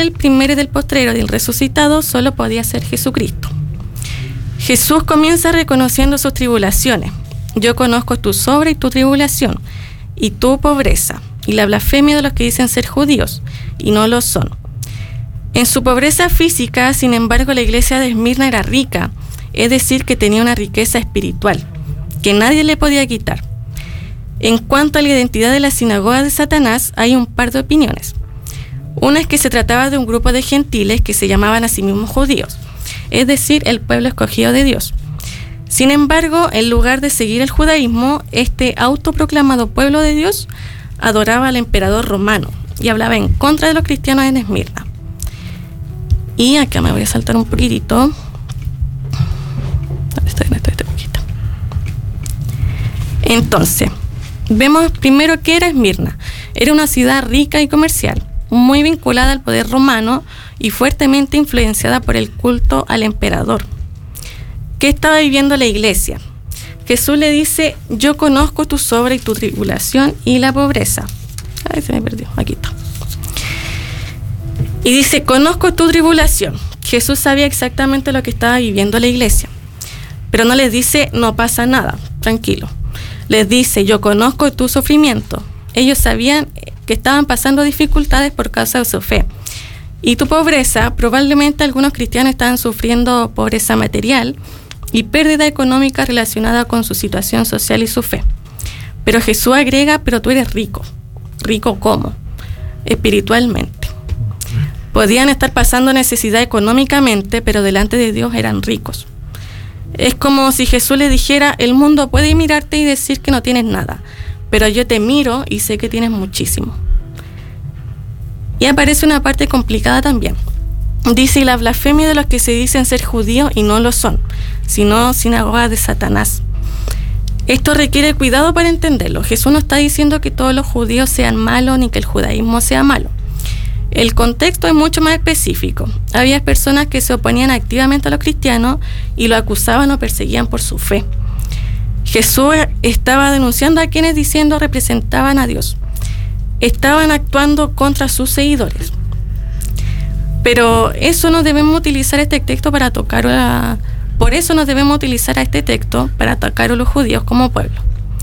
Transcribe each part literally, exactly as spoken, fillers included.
el primero y del postrero del resucitado solo podía ser Jesucristo. Jesús comienza reconociendo sus tribulaciones. Yo conozco tu obras y tu tribulación, y tu pobreza, y la blasfemia de los que dicen ser judíos, y no lo son. En su pobreza física, sin embargo, la iglesia de Esmirna era rica, es decir, que tenía una riqueza espiritual, que nadie le podía quitar. En cuanto a la identidad de la sinagoga de Satanás, hay un par de opiniones. Una es que se trataba de un grupo de gentiles que se llamaban a sí mismos judíos, es decir, el pueblo escogido de Dios. Sin embargo, en lugar de seguir el judaísmo, este autoproclamado pueblo de Dios adoraba al emperador romano y hablaba en contra de los cristianos en Esmirna. Y acá me voy a saltar un poquitito. ¿Dónde está? ¿Dónde está este poquito? Entonces, vemos primero qué era Esmirna. Era una ciudad rica y comercial, muy vinculada al poder romano y fuertemente influenciada por el culto al emperador. ¿Qué estaba viviendo la iglesia? Jesús le dice, yo conozco tus obras y tu tribulación y la pobreza. Ay, se me perdió, aquí está. Y dice, conozco tu tribulación. Jesús sabía exactamente lo que estaba viviendo la iglesia, pero no les dice, no pasa nada, tranquilo. Les dice, yo conozco tu sufrimiento. Ellos sabían que estaban pasando dificultades por causa de su fe. Y tu pobreza, probablemente algunos cristianos estaban sufriendo pobreza material y pérdida económica relacionada con su situación social y su fe. Pero Jesús agrega, pero tú eres rico. ¿Rico cómo? Espiritualmente. Podían estar pasando necesidad económicamente, pero delante de Dios eran ricos. Es como si Jesús le dijera, el mundo puede mirarte y decir que no tienes nada, pero yo te miro y sé que tienes muchísimo. Y aparece una parte complicada también. Dice, la blasfemia de los que se dicen ser judíos y no lo son, sino sinagoga de Satanás. Esto requiere cuidado para entenderlo. Jesús no está diciendo que todos los judíos sean malos ni que el judaísmo sea malo. El contexto es mucho más específico. Había personas que se oponían activamente a los cristianos y lo acusaban o perseguían por su fe. Jesús estaba denunciando a quienes diciendo representaban a Dios. Estaban actuando contra sus seguidores. Pero eso no debemos utilizar este texto para atacar a... Por eso no debemos utilizar a este texto para atacar a los judíos como pueblo.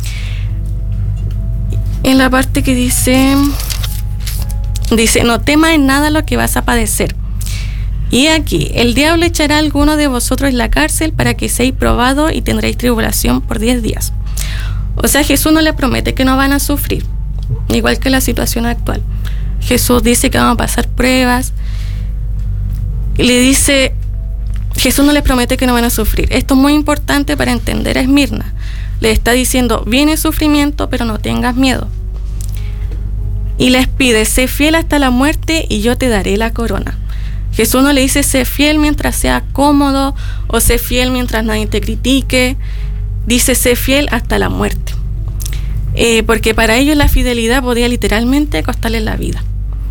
En la parte que dice... Dice, no temas en nada lo que vas a padecer. Y aquí, el diablo echará a alguno de vosotros en la cárcel para que seáis probados y tendréis tribulación por diez días. O sea, Jesús no le promete que no van a sufrir, igual que la situación actual. Jesús dice que van a pasar pruebas. Y le dice, Jesús no les promete que no van a sufrir. Esto es muy importante para entender a Esmirna. Le está diciendo, viene sufrimiento, pero no tengas miedo. Y les pide, sé fiel hasta la muerte y yo te daré la corona. Jesús no le dice, sé fiel mientras sea cómodo o sé fiel mientras nadie te critique. Dice, sé fiel hasta la muerte. Eh, porque para ellos la fidelidad podía literalmente costarles la vida.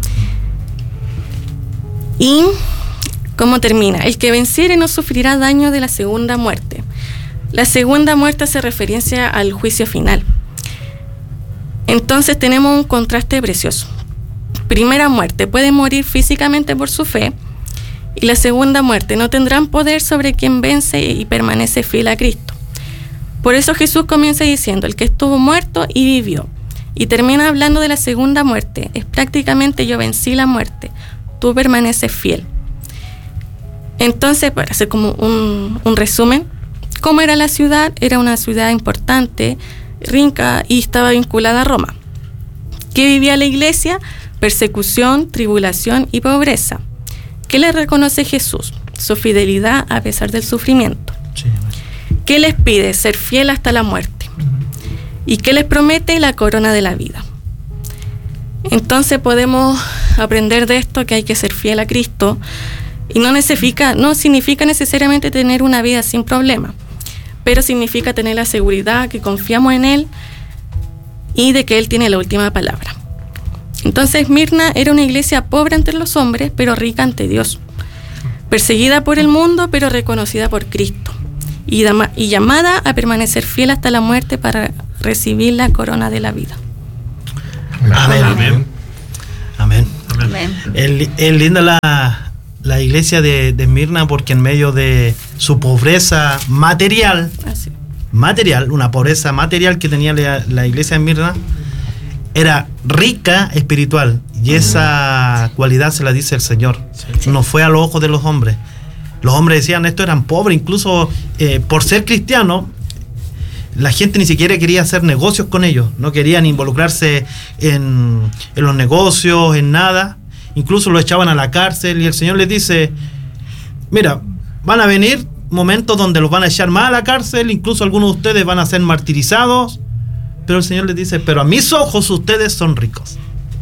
Y, ¿cómo termina? El que venciere no sufrirá daño de la segunda muerte. La segunda muerte hace referencia al juicio final. Entonces tenemos un contraste precioso. Primera muerte, puede morir físicamente por su fe. Y la segunda muerte, no tendrán poder sobre quien vence y permanece fiel a Cristo. Por eso Jesús comienza diciendo, el que estuvo muerto y vivió. Y termina hablando de la segunda muerte. Es prácticamente yo vencí la muerte. Tú permaneces fiel. Entonces, para hacer como un, un resumen, ¿cómo era la ciudad? Era una ciudad importante, rica y estaba vinculada a Roma. ¿Qué vivía la iglesia? Persecución, tribulación y pobreza. ¿Qué le reconoce Jesús? Su fidelidad a pesar del sufrimiento. Sí. ¿Qué les pide? Ser fiel hasta la muerte. ¿Y qué les promete? La corona de la vida. Entonces podemos aprender de esto que hay que ser fiel a Cristo y no significa, no significa necesariamente tener una vida sin problemas, pero significa tener la seguridad que confiamos en Él y de que Él tiene la última palabra. Entonces Esmirna era una iglesia pobre ante los hombres, pero rica ante Dios, perseguida por el mundo, pero reconocida por Cristo, y, dama, y llamada a permanecer fiel hasta la muerte para recibir la corona de la vida. Amén. Amén. Amén. Amén. Amén. Es, es linda la, la iglesia de, de Esmirna, porque en medio de su pobreza material, Así. material, una pobreza material que tenía la, la iglesia de Esmirna, era rica espiritual, y esa cualidad se la dice el Señor. Sí. No fue a los ojos de los hombres. Los hombres decían, estos eran pobres, incluso eh, por ser cristianos, la gente ni siquiera quería hacer negocios con ellos, no querían involucrarse en, en los negocios, en nada. Incluso lo echaban a la cárcel, y el Señor les dice, mira, van a venir momentos donde los van a echar más a la cárcel, incluso algunos de ustedes van a ser martirizados, pero el Señor les dice, pero a mis ojos ustedes son ricos.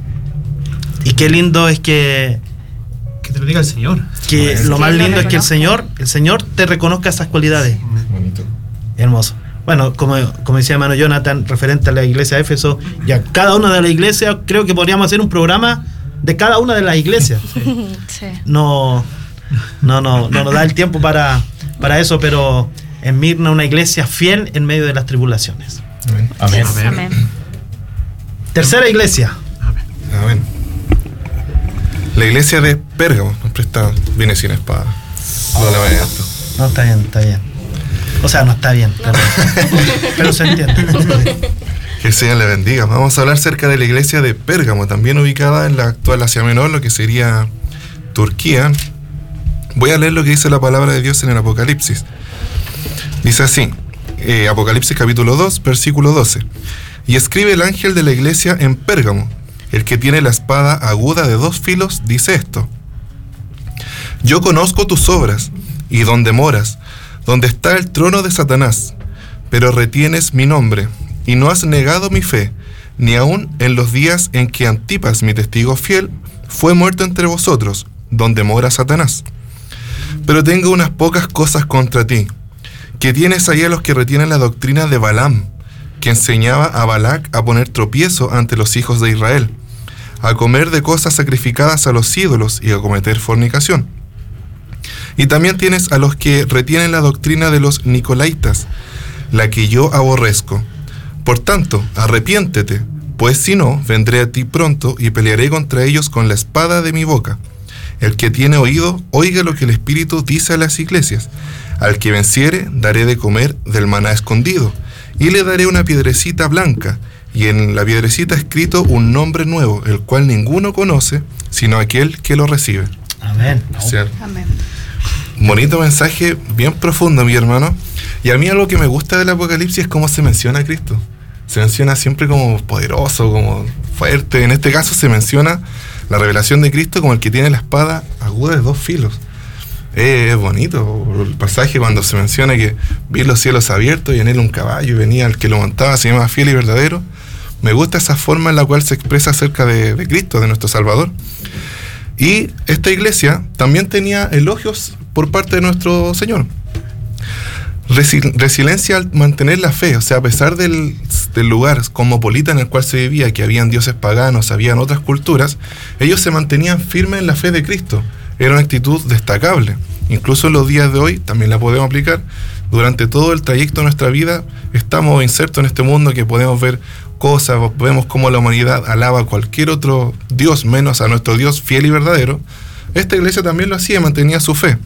Y qué lindo es que que te lo diga el Señor. Que bueno, lo que más lo lindo es que el reconozca. Señor, el Señor te reconozca esas cualidades. Bonito. Hermoso. Bueno, como, como decía hermano Jonathan, referente a la iglesia de Éfeso, y a cada una de las iglesias, creo que podríamos hacer un programa de cada una de las iglesias. Sí. No, no, no, no nos da el tiempo para, para eso, pero en Mirna, una iglesia fiel en medio de las tribulaciones. Amén. Amén. Yes, amén. Tercera iglesia. Amén. La iglesia de Pérgamo nos presta, viene sin espada. No le vaya esto. No, está bien, está bien. O sea, no está bien, pero, pero se entiende. Que el Señor le bendiga. Vamos a hablar acerca de la iglesia de Pérgamo, también ubicada en la actual Asia Menor, lo que sería Turquía. Voy a leer lo que dice la palabra de Dios en el Apocalipsis. Dice así, eh, Apocalipsis capítulo dos, versículo doce. Y escribe el ángel de la iglesia en Pérgamo, el que tiene la espada aguda de dos filos, dice esto: Yo conozco tus obras y donde moras, donde está el trono de Satanás, pero retienes mi nombre y no has negado mi fe, ni aun en los días en que Antipas, mi testigo fiel, fue muerto entre vosotros, donde mora Satanás. Pero tengo unas pocas cosas contra ti, que tienes ahí a los que retienen la doctrina de Balaam, que enseñaba a Balac a poner tropiezo ante los hijos de Israel, a comer de cosas sacrificadas a los ídolos y a cometer fornicación. Y también tienes a los que retienen la doctrina de los nicolaitas, la que yo aborrezco. Por tanto, arrepiéntete, pues si no, vendré a ti pronto y pelearé contra ellos con la espada de mi boca. El que tiene oído, oiga lo que el Espíritu dice a las iglesias. Al que venciere, daré de comer del maná escondido, y le daré una piedrecita blanca, y en la piedrecita escrito un nombre nuevo, el cual ninguno conoce, sino aquel que lo recibe. Amén. O sea, Amén. bonito mensaje, bien profundo, mi hermano. Y a mí algo que me gusta del Apocalipsis es cómo se menciona a Cristo. Se menciona siempre como poderoso, como fuerte. En este caso se menciona la revelación de Cristo como el que tiene la espada aguda de dos filos. Eh, es bonito el pasaje cuando se menciona que vi los cielos abiertos y en él un caballo y venía el que lo montaba, se llama fiel y verdadero. Me gusta esa forma en la cual se expresa acerca de, de Cristo, de nuestro Salvador. Y esta iglesia también tenía elogios por parte de nuestro Señor. Resi- resiliencia al mantener la fe, o sea, a pesar del, del lugar cosmopolita en el cual se vivía, que habían dioses paganos, habían otras culturas, ellos se mantenían firmes en la fe de Cristo. Era una actitud destacable. Incluso en los días de hoy también la podemos aplicar. Durante todo el trayecto de nuestra vida estamos insertos en este mundo que podemos ver cosas, vemos cómo la humanidad alaba a cualquier otro Dios menos a nuestro Dios fiel y verdadero. Esta iglesia también lo hacía, mantenía su fe.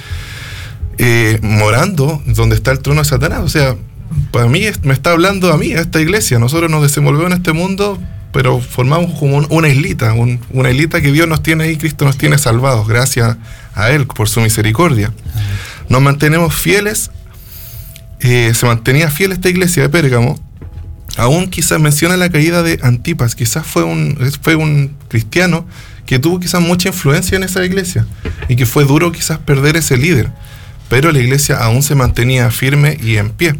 Eh, morando donde está el trono de Satanás. O sea, para mí me está hablando a mí, a esta iglesia. Nosotros nos desenvolvemos en este mundo, pero formamos como un, una islita, un, una islita que Dios nos tiene ahí, Cristo nos tiene salvados, gracias a Él, por su misericordia. Nos mantenemos fieles, eh, se mantenía fiel esta iglesia de Pérgamo. Aún quizás menciona la caída de Antipas, quizás fue un, fue un cristiano que tuvo quizás mucha influencia en esa iglesia y que fue duro quizás perder ese líder, pero la iglesia aún se mantenía firme y en pie.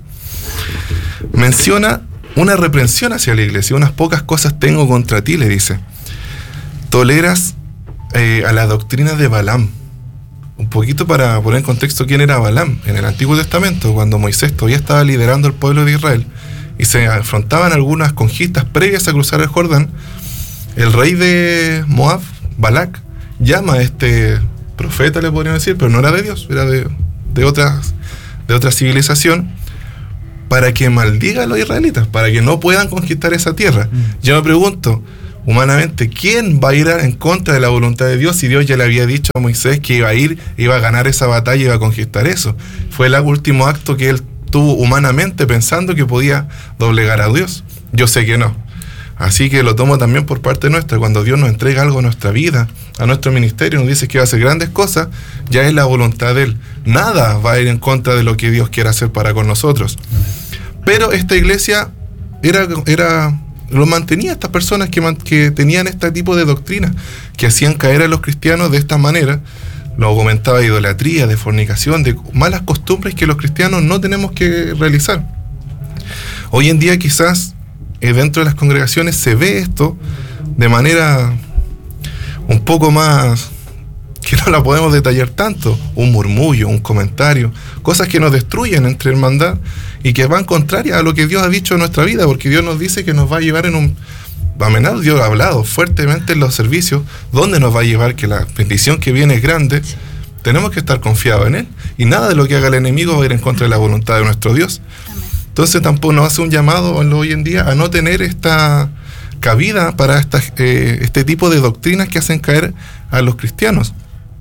Menciona una reprensión hacia la iglesia, unas pocas cosas tengo contra ti, le dice. Toleras eh, a la doctrina de Balaam. Un poquito para poner en contexto quién era Balaam. En el Antiguo Testamento, cuando Moisés todavía estaba liderando el pueblo de Israel y se afrontaban algunas conquistas previas a cruzar el Jordán, el rey de Moab, Balac, llama a este profeta, le podrían decir, pero no era de Dios, era de, de, otras, de otra civilización, para que maldiga a los israelitas, para que no puedan conquistar esa tierra. Mm. Yo me pregunto, Humanamente, ¿quién va a ir en contra de la voluntad de Dios si Dios ya le había dicho a Moisés que iba a ir, iba a ganar esa batalla, iba a conquistar eso? Fue el último acto que él tuvo humanamente pensando que podía doblegar a Dios. Yo sé que no. Así que lo tomo también por parte nuestra. Cuando Dios nos entrega algo a nuestra vida, a nuestro ministerio, nos dice que va a hacer grandes cosas, ya es la voluntad de Él. Nada va a ir en contra de lo que Dios quiere hacer para con nosotros. Pero esta iglesia era... era lo mantenía estas personas que, man, que tenían este tipo de doctrina, que hacían caer a los cristianos de esta manera. Lo comentaba de idolatría, de fornicación, de malas costumbres que los cristianos no tenemos que realizar. Hoy en día quizás eh, dentro de las congregaciones se ve esto de manera un poco más, que no la podemos detallar tanto, un murmullo, un comentario, cosas que nos destruyen entre hermandad y que van contrarias a lo que Dios ha dicho en nuestra vida, porque Dios nos dice que nos va a llevar en un... Amenaz, Dios ha hablado fuertemente en los servicios, dónde nos va a llevar, que la bendición que viene es grande. Tenemos que estar confiados en Él, y nada de lo que haga el enemigo va a ir en contra de la voluntad de nuestro Dios. Amén. Entonces tampoco nos hace un llamado hoy en día a no tener esta cabida para estas, eh, este tipo de doctrinas que hacen caer a los cristianos.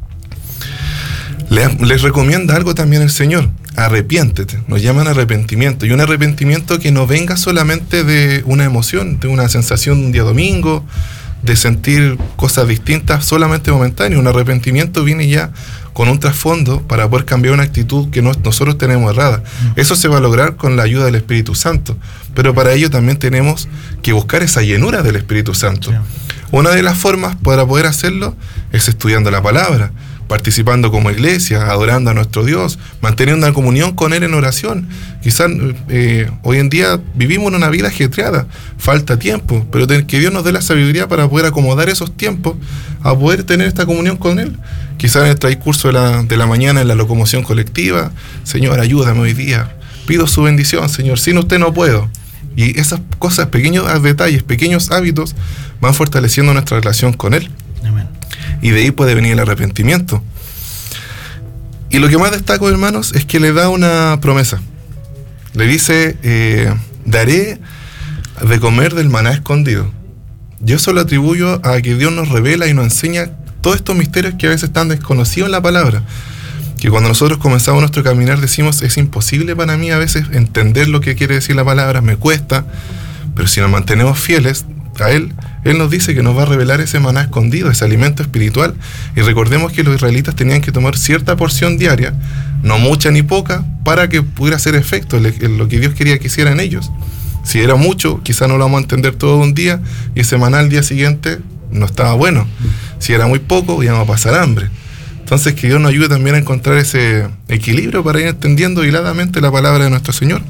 Les, les recomienda algo también el Señor: arrepiéntete. Nos llaman arrepentimiento, y un arrepentimiento que no venga solamente de una emoción, de una sensación de un día domingo, de sentir cosas distintas solamente momentáneo. Un arrepentimiento viene ya con un trasfondo para poder cambiar una actitud que no, nosotros tenemos errada. Eso se va a lograr con la ayuda del Espíritu Santo, pero para ello también tenemos que buscar esa llenura del Espíritu Santo. Una de las formas para poder hacerlo es estudiando la palabra, participando como iglesia, adorando a nuestro Dios, manteniendo una comunión con Él en oración. Quizás eh, hoy en día vivimos en una vida ajetreada, falta tiempo, pero que Dios nos dé la sabiduría para poder acomodar esos tiempos a poder tener esta comunión con Él. Quizás en el transcurso de la, de la mañana, en la locomoción colectiva: Señor, ayúdame hoy día, pido su bendición, Señor, sin usted no puedo. Y esas cosas, pequeños detalles, pequeños hábitos, van fortaleciendo nuestra relación con Él. Amén. Y de ahí puede venir el arrepentimiento. Y lo que más destaco, hermanos, es que le da una promesa. Le dice, eh, daré de comer del maná escondido. Yo eso lo atribuyo a que Dios nos revela y nos enseña todos estos misterios que a veces están desconocidos en la palabra. Que cuando nosotros comenzamos nuestro caminar decimos: es imposible para mí a veces entender lo que quiere decir la palabra, me cuesta. Pero si nos mantenemos fieles a Él, Él nos dice que nos va a revelar ese maná escondido, ese alimento espiritual. Y recordemos que los israelitas tenían que tomar cierta porción diaria, no mucha ni poca, para que pudiera hacer efecto en lo que Dios quería que hiciera en ellos. Si era mucho, quizás no lo vamos a entender todo un día, y ese maná al día siguiente no estaba bueno. Si era muy poco, íbamos a pasar hambre. Entonces, que Dios nos ayude también a encontrar ese equilibrio para ir entendiendo hiladamente la palabra de nuestro Señor.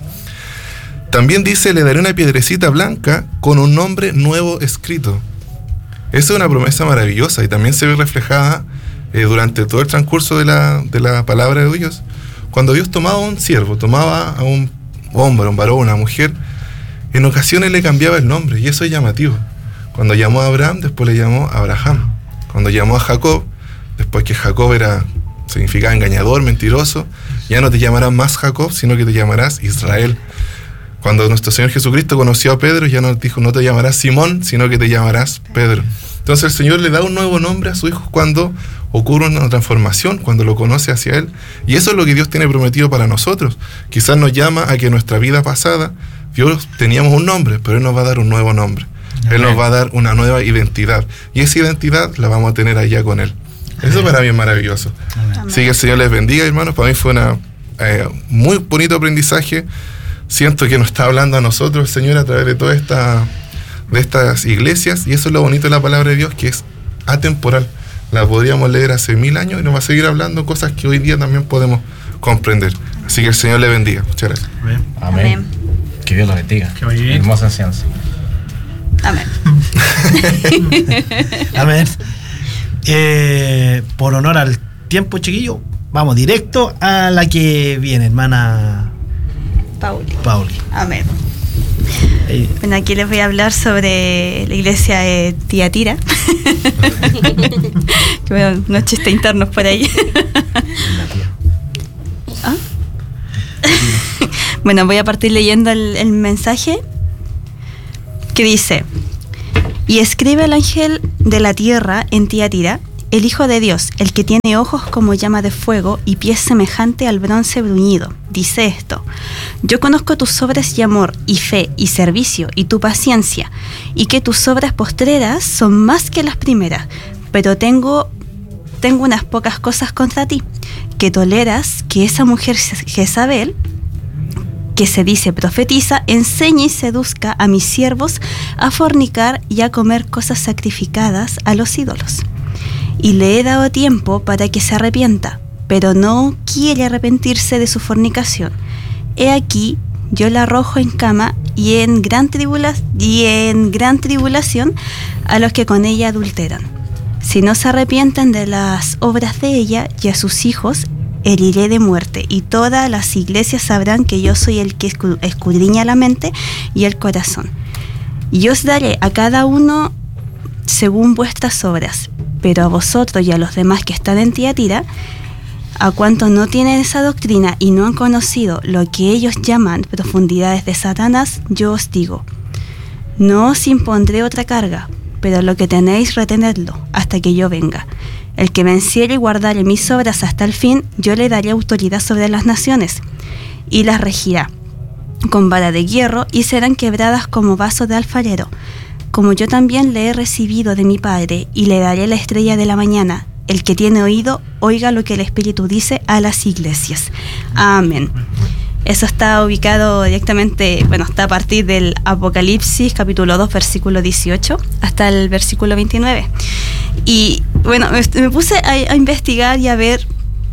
También dice: le daré una piedrecita blanca con un nombre nuevo escrito. Esa es una promesa maravillosa, y también se ve reflejada eh, durante todo el transcurso de la, de la palabra de Dios. Cuando Dios tomaba a un siervo, tomaba a un hombre, un varón, una mujer, en ocasiones le cambiaba el nombre, y eso es llamativo. Cuando llamó a Abraham, después le llamó a Abraham. Cuando llamó a Jacob, después que Jacob era, significaba engañador, mentiroso, ya no te llamarás más Jacob, sino que te llamarás Israel. Cuando nuestro Señor Jesucristo conoció a Pedro, ya no dijo: no te llamarás Simón, sino que te llamarás Pedro. Entonces el Señor le da un nuevo nombre a su Hijo cuando ocurre una transformación, cuando lo conoce hacia Él. Y eso es lo que Dios tiene prometido para nosotros. Quizás nos llama a que en nuestra vida pasada Dios teníamos un nombre, pero Él nos va a dar un nuevo nombre. Amén. Él nos va a dar una nueva identidad. Y esa identidad la vamos a tener allá con Él. Eso Amén. Para mí es maravilloso. Amén. Así que el Señor les bendiga, hermanos. Para mí fue un eh, muy bonito aprendizaje. Siento que nos está hablando a nosotros el Señor a través de todas esta, de estas iglesias, y eso es lo bonito de la palabra de Dios, que es atemporal. La podríamos leer hace mil años y nos va a seguir hablando cosas que hoy día también podemos comprender. Así que el Señor le bendiga. Muchas gracias. Amén. Amén. Amén. Que Dios lo bendiga. Que vaya bien. Hermosa enseñanza. Amén. Amén. Eh, por honor al tiempo, chiquillo, vamos directo a la que viene, hermana Pauli. Pauli. Amén. Bueno, aquí les voy a hablar sobre la iglesia de Tiatira. Que veo unos chistes internos por ahí. ¿Ah? Bueno, voy a partir leyendo el, el mensaje que dice: Y escribe el ángel de la tierra en Tiatira, el Hijo de Dios, el que tiene ojos como llama de fuego y pies semejante al bronce bruñido, dice esto: yo conozco tus obras y amor, y fe, y servicio, y tu paciencia, y que tus obras postreras son más que las primeras, pero tengo, tengo unas pocas cosas contra ti, que toleras que esa mujer Jezabel, que se dice profetiza, enseñe y seduzca a mis siervos a fornicar y a comer cosas sacrificadas a los ídolos. Y le he dado tiempo para que se arrepienta, pero no quiere arrepentirse de su fornicación. He aquí, yo la arrojo en cama y en gran tribula- y en gran tribulación a los que con ella adulteran. Si no se arrepienten de las obras de ella, y a sus hijos heriré de muerte, y todas las iglesias sabrán que yo soy el que escu- escudriña la mente y el corazón. Y os daré a cada uno según vuestras obras. Pero a vosotros y a los demás que están en Tiatira, a cuantos no tienen esa doctrina y no han conocido lo que ellos llaman profundidades de Satanás, yo os digo, no os impondré otra carga, pero lo que tenéis retenedlo hasta que yo venga. El que venciere y guardare mis obras hasta el fin, yo le daré autoridad sobre las naciones, y las regirá con vara de hierro, y serán quebradas como vaso de alfarero, como yo también le he recibido de mi Padre, y le daré la estrella de la mañana. El que tiene oído, oiga lo que el Espíritu dice a las iglesias. Amén. Eso está ubicado directamente, bueno, está a partir del Apocalipsis, capítulo dos, versículo dieciocho, hasta el versículo veintinueve. Y bueno, me, me puse a, a investigar y a ver,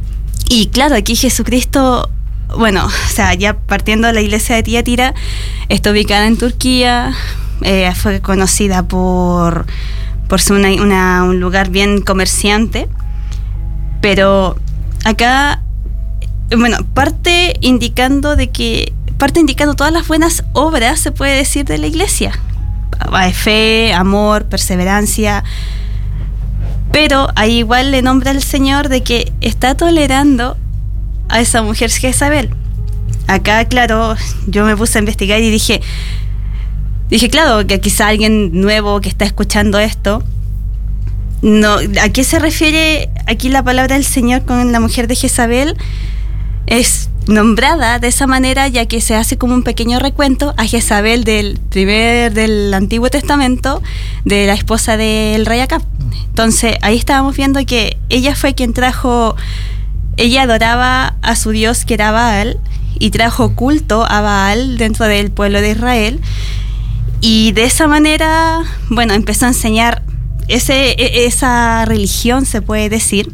y claro, aquí Jesucristo, bueno, o sea, ya partiendo de la iglesia de Tiatira, está ubicada en Turquía. Eh, fue conocida por, por ser una, una, un lugar bien comerciante, pero acá, bueno, parte indicando de que, parte indicando todas las buenas obras, se puede decir, de la iglesia: fe, amor, perseverancia, pero ahí igual le nombra al Señor de que está tolerando a esa mujer Jezabel. Acá, claro, yo me puse a investigar y dije, Dije, claro, que quizá alguien nuevo que está escuchando esto, no, ¿a qué se refiere aquí la palabra del Señor con la mujer de Jezabel? Es nombrada de esa manera, ya que se hace como un pequeño recuento a Jezabel del primer del Antiguo Testamento, de la esposa del rey Acab. Entonces ahí estábamos viendo que ella fue quien trajo, ella adoraba a su Dios que era Baal, y trajo culto a Baal dentro del pueblo de Israel. Y de esa manera, bueno, empezó a enseñar ese, esa religión, se puede decir,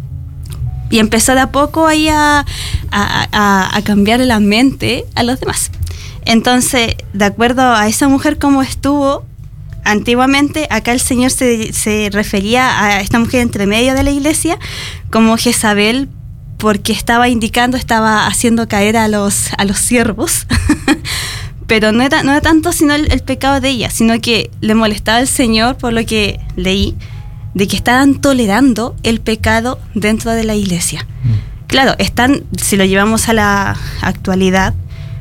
y empezó de a poco ahí a, a, a, a cambiar la mente a los demás. Entonces, de acuerdo a esa mujer como estuvo antiguamente, acá el Señor se, se refería a esta mujer entre medio de la iglesia como Jezabel, porque estaba indicando, estaba haciendo caer a los, a los siervos. Pero no era, no era tanto sino el, el pecado de ella, sino que le molestaba al Señor, por lo que leí, de que estaban tolerando el pecado dentro de la iglesia. Mm. Claro, están, si lo llevamos a la actualidad,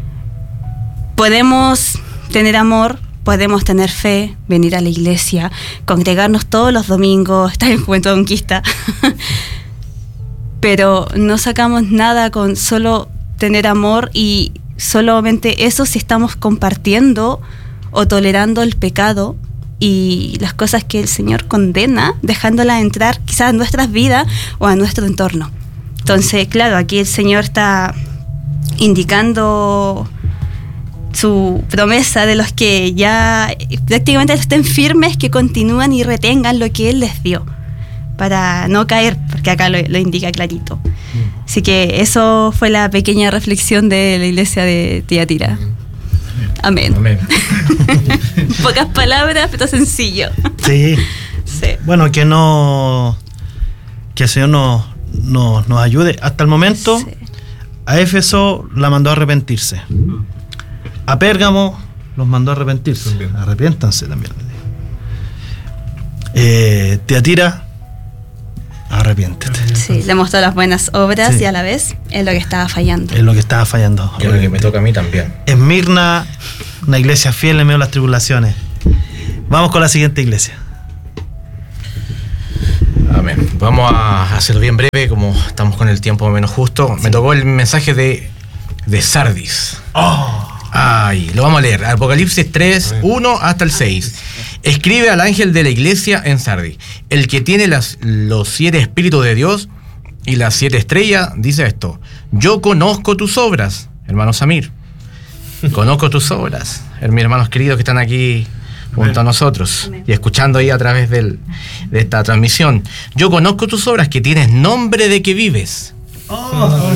podemos tener amor, podemos tener fe, venir a la iglesia, congregarnos todos los domingos, estar en Juventud Conquista, pero no sacamos nada con solo tener amor, y solamente eso si estamos compartiendo o tolerando el pecado y las cosas que el Señor condena, dejándolas entrar quizás a nuestras vidas o a nuestro entorno. Entonces, claro, aquí el Señor está indicando su promesa de los que ya prácticamente estén firmes, que continúan y retengan lo que Él les dio, para no caer, porque acá lo, lo indica clarito. Así que eso fue la pequeña reflexión de la iglesia de Tiatira. Amén. Amén. Pocas palabras, pero sencillo. Sí. Sí. Bueno, que no, que el Señor nos, nos, nos ayude. Hasta el momento, sí. A Éfeso la mandó a arrepentirse. A Pérgamo los mandó a arrepentirse. También. Arrepiéntanse también. Eh, Tiatira, arrepiéntete. Sí, le mostró las buenas obras, sí. Y a la vez es lo que estaba fallando. Es lo que estaba fallando. Es lo que me toca a mí también. Esmirna, una iglesia fiel en medio de las tribulaciones. Vamos con la siguiente iglesia. Amén. Vamos a hacerlo bien breve, como estamos con el tiempo menos justo. Sí. Me tocó el mensaje de, de Sardis. Oh. Ay, lo vamos a leer. Apocalipsis tres, uno hasta el seis. Escribe al ángel de la iglesia en Sardis, el que tiene las, los siete espíritus de Dios y las siete estrellas, dice esto: yo conozco tus obras, hermano Samir. Conozco tus obras, mis hermanos queridos que están aquí junto a nosotros. Amén. Y escuchando ahí a través del, de esta transmisión. Yo conozco tus obras, que tienes nombre de que vives. Oh.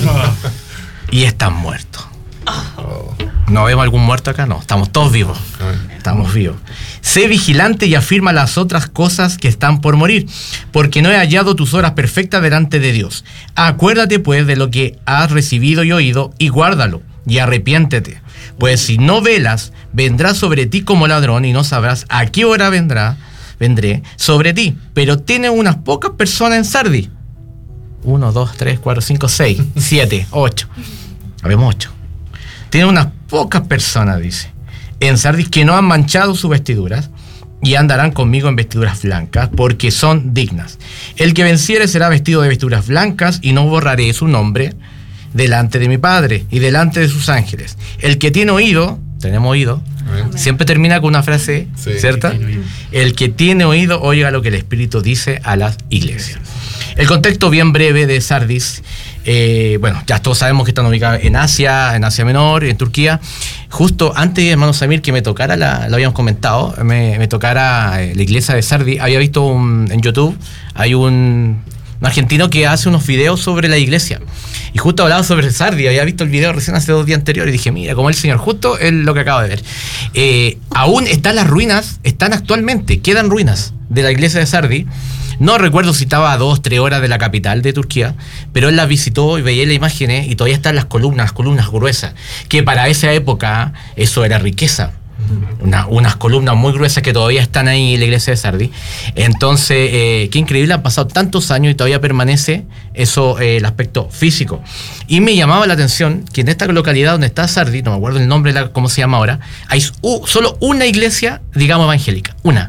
Y estás muerto. Oh. ¿No vemos algún muerto acá? No, estamos todos vivos. Estamos vivos. Sé vigilante y afirma las otras cosas que están por morir, porque no he hallado tus obras perfectas delante de Dios. Acuérdate pues de lo que has recibido y oído, y guárdalo, y arrepiéntete. Pues si no velas, vendrá sobre ti como ladrón, y no sabrás a qué hora vendrá, vendré sobre ti. Pero tiene unas pocas personas en Sardis. Uno, dos, tres, cuatro, cinco, seis, siete, ocho. Habemos ocho. Tiene unas pocas personas, dice, en Sardis, que no han manchado sus vestiduras, y andarán conmigo en vestiduras blancas, porque son dignas. El que venciere será vestido de vestiduras blancas, y no borraré su nombre delante de mi Padre y delante de sus ángeles. El que tiene oído, tenemos oído, Amén. Siempre termina con una frase, sí, ¿cierta? El que tiene oído, oiga lo que el Espíritu dice a las iglesias. El contexto bien breve de Sardis, eh, bueno, ya todos sabemos que están ubicados en Asia, en Asia Menor, en Turquía. Justo antes, hermano Samir, que me tocara, la, lo habíamos comentado, me, me tocara la iglesia de Sardis, había visto un, en YouTube, hay un, un argentino que hace unos videos sobre la iglesia. Y justo hablaba sobre Sardis, había visto el video recién hace dos días anteriores, y dije, mira, como el Señor, justo es lo que acabo de ver. Eh, aún están las ruinas, están actualmente, quedan ruinas de la iglesia de Sardis. No recuerdo si estaba a dos, tres horas de la capital de Turquía, pero él las visitó y veía las imágenes y todavía están las columnas, columnas gruesas, que para esa época eso era riqueza. Una, unas columnas muy gruesas que todavía están ahí en la iglesia de Sardis. Entonces, eh, qué increíble, han pasado tantos años y todavía permanece eso, eh, el aspecto físico. Y me llamaba la atención que en esta localidad donde está Sardis, no me acuerdo el nombre, la, cómo se llama ahora, hay uh, solo una iglesia, digamos, evangélica, una.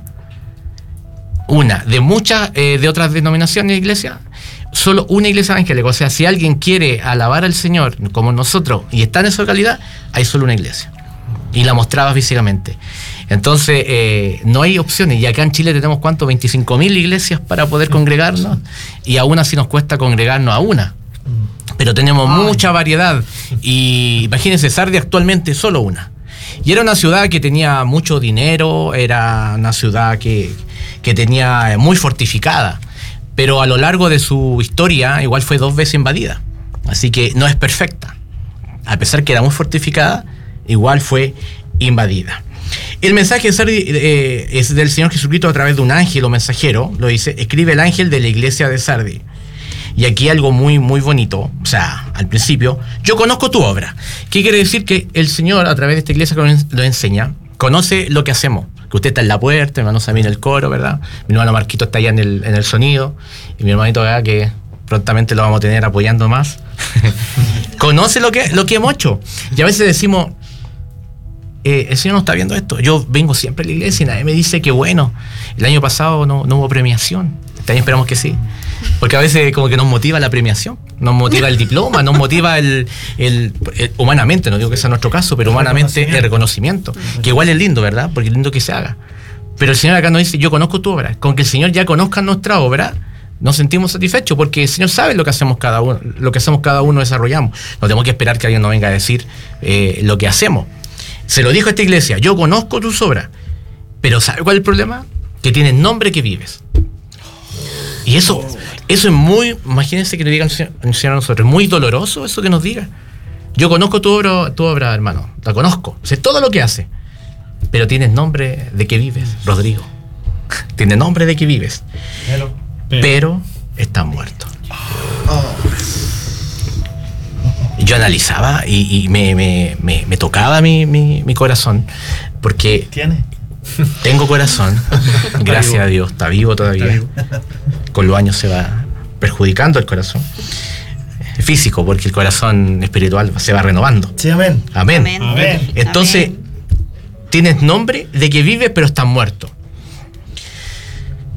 Una, de muchas, eh, de otras denominaciones de iglesia, solo una iglesia evangélica. O sea, si alguien quiere alabar al Señor como nosotros y está en esa localidad, hay solo una iglesia. Y la mostraba físicamente. Entonces, eh, no hay opciones. Y acá en Chile tenemos, ¿cuánto? veinticinco mil iglesias para poder congregarnos. Y aún así nos cuesta congregarnos a una. Pero tenemos Ay. mucha variedad. Y imagínense, Sardis actualmente solo una. Y era una ciudad que tenía mucho dinero, era una ciudad que, que tenía muy fortificada. Pero a lo largo de su historia, igual fue dos veces invadida. Así que no es perfecta. A pesar que era muy fortificada, igual fue invadida. El mensaje de Sardis eh, es del Señor Jesucristo a través de un ángel o mensajero. Lo dice, escribe el ángel de la iglesia de Sardis. Y aquí algo muy, muy bonito. O sea, al principio, yo conozco tu obra. ¿Qué quiere decir? Que el Señor, a través de esta iglesia que lo enseña, conoce lo que hacemos. Que usted está en la puerta, mi hermano Samir en el coro, ¿verdad? Mi hermano Marquito está allá en el, en el sonido. Y mi hermanito acá, que prontamente lo vamos a tener apoyando más. Conoce lo que, lo que hemos hecho. Y a veces decimos, eh, el Señor no está viendo esto. Yo vengo siempre a la iglesia y nadie me dice que bueno. El año pasado no, no hubo premiación. Este año esperamos que sí. Porque a veces como que nos motiva la premiación, nos motiva el diploma, nos motiva el, el, el humanamente, no digo que sea nuestro caso, pero humanamente el reconocimiento. Que igual es lindo, ¿verdad? Porque es lindo que se haga. Pero el Señor acá nos dice, yo conozco tu obra. Con que el Señor ya conozca nuestra obra, nos sentimos satisfechos, porque el Señor sabe lo que hacemos cada uno, lo que hacemos cada uno desarrollamos. No tenemos que esperar que alguien nos venga a decir eh, lo que hacemos. Se lo dijo a esta iglesia, yo conozco tus obras, pero ¿sabe cuál es el problema? Que tienes nombre que vives. Y eso, eso es muy, imagínense que nos digan el Señor a nosotros, es muy doloroso eso que nos diga. Yo conozco tu obra, tu obra, hermano, la conozco, sé todo lo que hace, pero tienes nombre de que vives, Rodrigo. Tienes nombre de que vives, pero, pero, pero estás muerto. Oh. Yo analizaba y, y me, me, me, me tocaba mi, mi, mi corazón, porque ¿tiene? Tengo corazón, gracias a Dios, está vivo todavía. Está vivo. Con los años se va perjudicando el corazón físico, porque el corazón espiritual se va renovando. Sí, amén. Amén. Amén. Amén. Entonces, amén. Tienes nombre de que vives, pero estás muerto.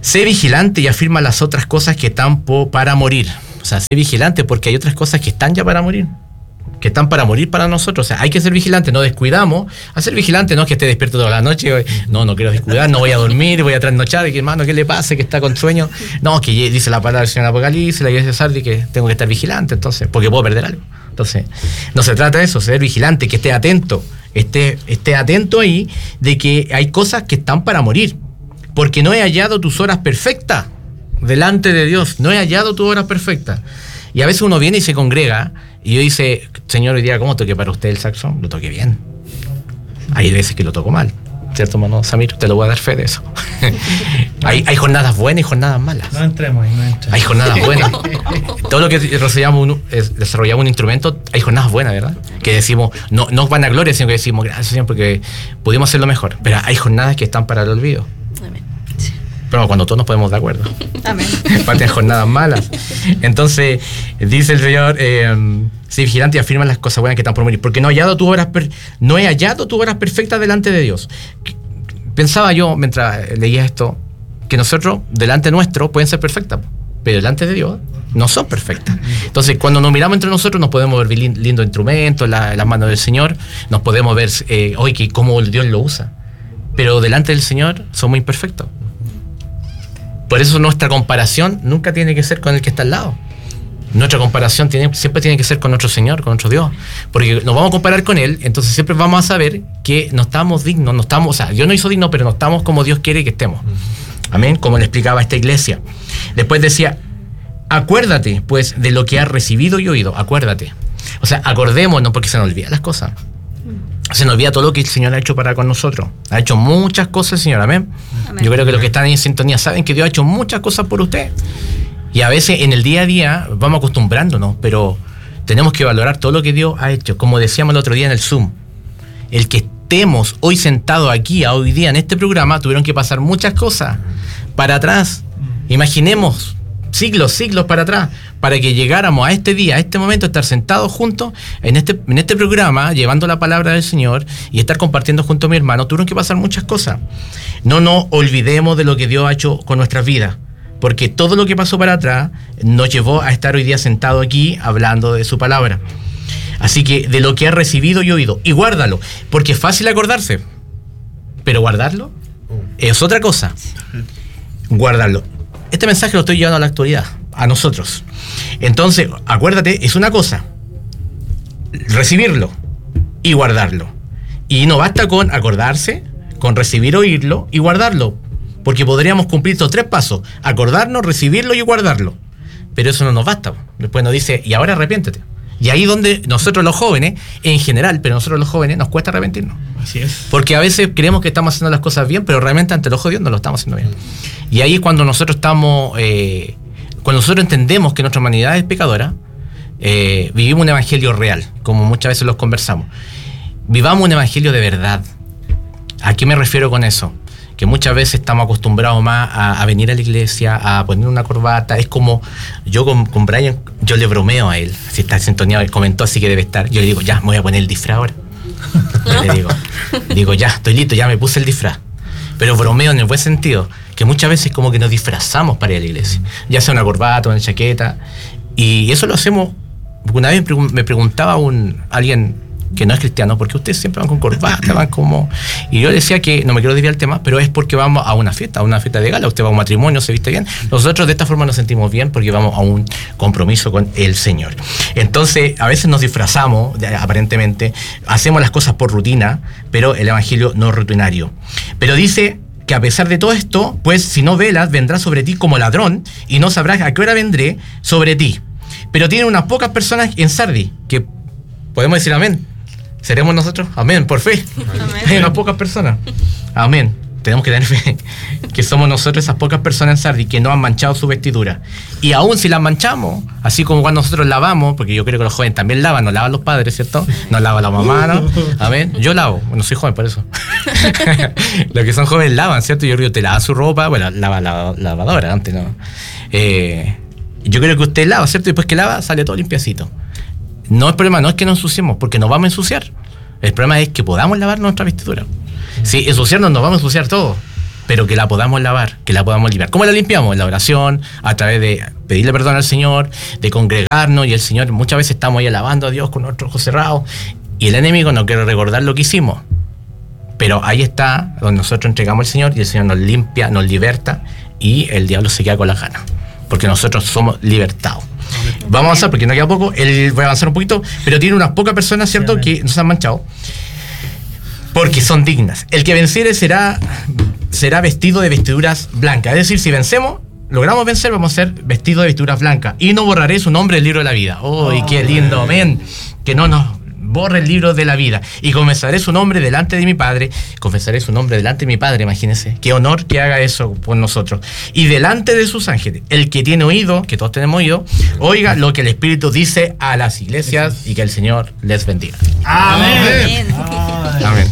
sé vigilante y afirma las otras cosas que están po- para morir. O sea, sé vigilante porque hay otras cosas que están ya para morir, que están para morir para nosotros. O sea, hay que ser vigilante, no descuidamos. A ser vigilante no es que esté despierto toda la noche, no, no quiero descuidar, no voy a dormir, voy a trasnochar, y que hermano, ¿qué le pasa? Que está con sueño. No, que dice la palabra del Señor Apocalipsis, la iglesia de Sardis, que tengo que estar vigilante, entonces, porque puedo perder algo. Entonces, no se trata de eso, ser vigilante, que esté atento, esté, esté atento ahí de que hay cosas que están para morir, porque no he hallado tus horas perfectas delante de Dios, no he hallado tus horas perfectas. Y a veces uno viene y se congrega, y yo dice, Señor, hoy día, ¿cómo toqué para usted el saxo? Lo toqué bien. Hay veces que lo toco mal, ¿cierto, hermano Samir? Te lo voy a dar fe de eso. hay, hay jornadas buenas y jornadas malas. No entremos ahí, no entremos. Hay jornadas buenas. Todo lo que desarrollamos un, desarrollamos un instrumento, hay jornadas buenas, ¿verdad? Que decimos, no, no van a gloria, sino que decimos, gracias, Señor, porque pudimos hacerlo mejor. Pero hay jornadas que están para el olvido. Amén. Pero cuando todos nos ponemos de acuerdo. Amén. Faltan jornadas malas. Entonces, dice el Señor, eh, sé vigilante y afirma las cosas buenas que están por morir, porque no he hallado tus obras, per- no he hallado tus obras perfectas delante de Dios. Pensaba yo, mientras leía esto, que nosotros, delante nuestro, pueden ser perfectas, pero delante de Dios no son perfectas. Entonces, cuando nos miramos entre nosotros, nos podemos ver lin- lindo instrumento, la, las manos del Señor, nos podemos ver, eh, hoy que cómo Dios lo usa. Pero delante del Señor somos imperfectos. Por eso nuestra comparación nunca tiene que ser con el que está al lado. Nuestra comparación tiene, siempre tiene que ser con nuestro Señor, con nuestro Dios. Porque nos vamos a comparar con Él, entonces siempre vamos a saber que no estamos dignos, no estamos, o sea, Dios nos hizo dignos, pero no estamos como Dios quiere que estemos. Amén, como le explicaba a esta iglesia. Después decía, acuérdate, pues, de lo que has recibido y oído, acuérdate. O sea, acordémonos, porque se nos olvidan las cosas. Se nos olvida todo lo que el Señor ha hecho para con nosotros. Ha hecho muchas cosas el Señor, amén. Amén. Yo creo que los que están ahí en sintonía saben que Dios ha hecho muchas cosas por usted. Y a veces en el día a día vamos acostumbrándonos, pero tenemos que valorar todo lo que Dios ha hecho. Como decíamos el otro día en el Zoom, el que estemos hoy sentados aquí, hoy día en este programa, tuvieron que pasar muchas cosas para atrás. Imaginemos siglos, siglos para atrás, para que llegáramos a este día, a este momento, estar sentados juntos en este, en este programa, llevando la palabra del Señor y estar compartiendo junto a mi hermano. Tuvieron que pasar muchas cosas. No nos olvidemos de lo que Dios ha hecho con nuestras vidas, porque todo lo que pasó para atrás nos llevó a estar hoy día sentados aquí hablando de su palabra. Así que de lo que has recibido y oído, y guárdalo, porque es fácil acordarse, pero guardarlo es otra cosa. Guardarlo. Este mensaje lo estoy llevando a la actualidad, a nosotros. Entonces, acuérdate, es una cosa, recibirlo y guardarlo. Y no basta con acordarse, con recibir, oírlo y guardarlo, porque podríamos cumplir estos tres pasos: acordarnos, recibirlo y guardarlo. Pero eso no nos basta. Después nos dice, y ahora arrepiéntete. Y ahí donde nosotros los jóvenes, en general, pero nosotros los jóvenes, nos cuesta arrepentirnos. Así es. Porque a veces creemos que estamos haciendo las cosas bien, pero realmente ante el ojo de Dios no lo estamos haciendo bien. Y ahí es cuando nosotros estamos, eh, cuando nosotros entendemos que nuestra humanidad es pecadora, eh, vivimos un evangelio real, como muchas veces los conversamos. Vivamos un evangelio de verdad. ¿A qué me refiero con eso? Que muchas veces estamos acostumbrados más a, a venir a la iglesia, a poner una corbata. Es como, yo con, con Brian, yo le bromeo a él, si está sintonía, él comentó, así que debe estar. Yo le digo, ya, me voy a poner el disfraz ahora. Yo le digo, digo, ya, estoy listo, ya me puse el disfraz. Pero bromeo en el buen sentido, que muchas veces como que nos disfrazamos para ir a la iglesia. Ya sea una corbata, una chaqueta. Y eso lo hacemos, una vez me preguntaba un alguien que no es cristiano, porque ustedes siempre van con corbata, van como... Y yo decía que, no me quiero desviar el tema, pero es porque vamos a una fiesta, a una fiesta de gala, usted va a un matrimonio, se viste bien. Nosotros de esta forma nos sentimos bien porque vamos a un compromiso con el Señor. Entonces, a veces nos disfrazamos, aparentemente, hacemos las cosas por rutina, pero el evangelio no es rutinario. Pero dice que a pesar de todo esto, pues si no velas, vendrá sobre ti como ladrón y no sabrás a qué hora vendré sobre ti. Pero tiene unas pocas personas en Sardis que podemos decir amén. ¿Seremos nosotros? Amén, por fe. Amén. Hay unas pocas personas. Amén. Tenemos que tener fe. Que somos nosotros esas pocas personas en Sardis que no han manchado su vestidura. Y aún si las manchamos, así como cuando nosotros lavamos, porque yo creo que los jóvenes también lavan, nos lavan los padres, ¿cierto? Nos lava la mamá, ¿no? Amén. Yo lavo. No soy joven por eso. Los que son jóvenes lavan, ¿cierto? Yo creo que te lavan su ropa. Bueno, lava la lavadora antes, ¿no? Eh, yo creo que usted lava, ¿cierto? Y después que lava, sale todo limpiacito. No, el problema no es que nos ensuciemos, porque nos vamos a ensuciar. El problema es que podamos lavar nuestra vestidura. Si ensuciarnos, nos vamos a ensuciar todo. pero que la podamos lavar, que la podamos limpiar. ¿Cómo la limpiamos? En la oración, a través de pedirle perdón al Señor, de congregarnos, y el Señor, muchas veces estamos ahí alabando a Dios con nuestros ojos cerrados, y el enemigo no quiere recordar lo que hicimos. Pero ahí está donde nosotros entregamos al Señor y el Señor nos limpia, nos liberta, y el diablo se queda con las ganas, porque nosotros somos libertados. Vamos a avanzar porque no queda poco, él voy a avanzar un poquito, pero tiene unas pocas personas, ¿cierto?, sí, que no se han manchado, porque son dignas. El que venciere será, será vestido de vestiduras blancas. Es decir, si vencemos, logramos vencer, vamos a ser vestidos de vestiduras blancas. Y no borraré su nombre del libro de la vida. ¡Oh, oh qué lindo! Amén. Que no nos borre el libro de la vida. Y confesaré su nombre delante de mi Padre. Confesaré su nombre delante de mi Padre, imagínense. Qué honor que haga eso por nosotros. Y delante de sus ángeles. El que tiene oído, que todos tenemos oído, oiga lo que el Espíritu dice a las iglesias, y que el Señor les bendiga. Amén. Amén. Amén.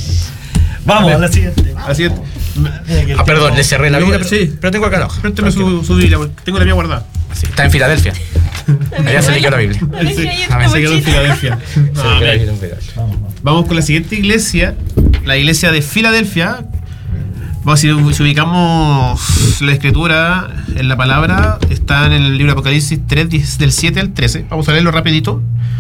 Vamos a la siguiente. A la siguiente. Ah, perdón, le cerré la Biblia, pero, sí. pero tengo acá la hoja. Préstame su, su Biblia, tengo la mía guardada. Sí, está en Filadelfia. Allá se le quedó la Biblia. Sí. Se quedó en Filadelfia. Ah, en Filadelfia. Vamos con la siguiente iglesia, la iglesia de Filadelfia. Vamos, si, si ubicamos la escritura en la palabra, está en el libro de Apocalipsis tres, del siete al trece. Vamos a leerlo rapidito.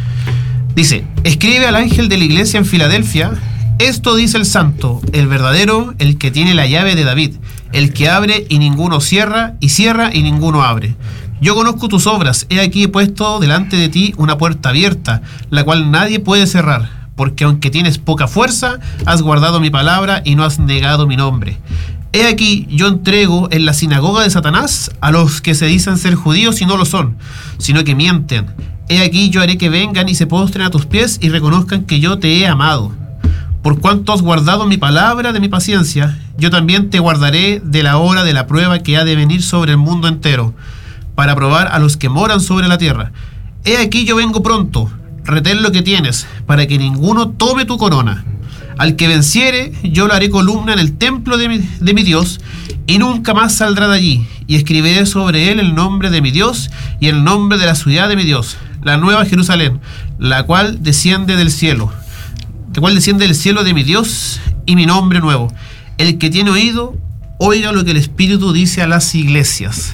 Dice: escribe al ángel de la iglesia en Filadelfia. Esto dice el santo, el verdadero, el que tiene la llave de David, el que abre y ninguno cierra, y cierra y ninguno abre. Yo conozco tus obras, he aquí he puesto delante de ti una puerta abierta, la cual nadie puede cerrar, porque aunque tienes poca fuerza, has guardado mi palabra y no has negado mi nombre. He aquí, yo entrego en la sinagoga de Satanás a los que se dicen ser judíos y no lo son, sino que mienten. He aquí, yo haré que vengan y se postren a tus pies y reconozcan que yo te he amado. Por cuanto has guardado mi palabra de mi paciencia, yo también te guardaré de la hora de la prueba que ha de venir sobre el mundo entero, para probar a los que moran sobre la tierra. He aquí yo vengo pronto, retén lo que tienes, para que ninguno tome tu corona. Al que venciere, yo lo haré columna en el templo de mi, de mi Dios, y nunca más saldrá de allí, y escribiré sobre él el nombre de mi Dios, y el nombre de la ciudad de mi Dios, la nueva Jerusalén, la cual desciende del cielo, la cual desciende del cielo de mi Dios, y mi nombre nuevo. El que tiene oído, oiga lo que el Espíritu dice a las iglesias.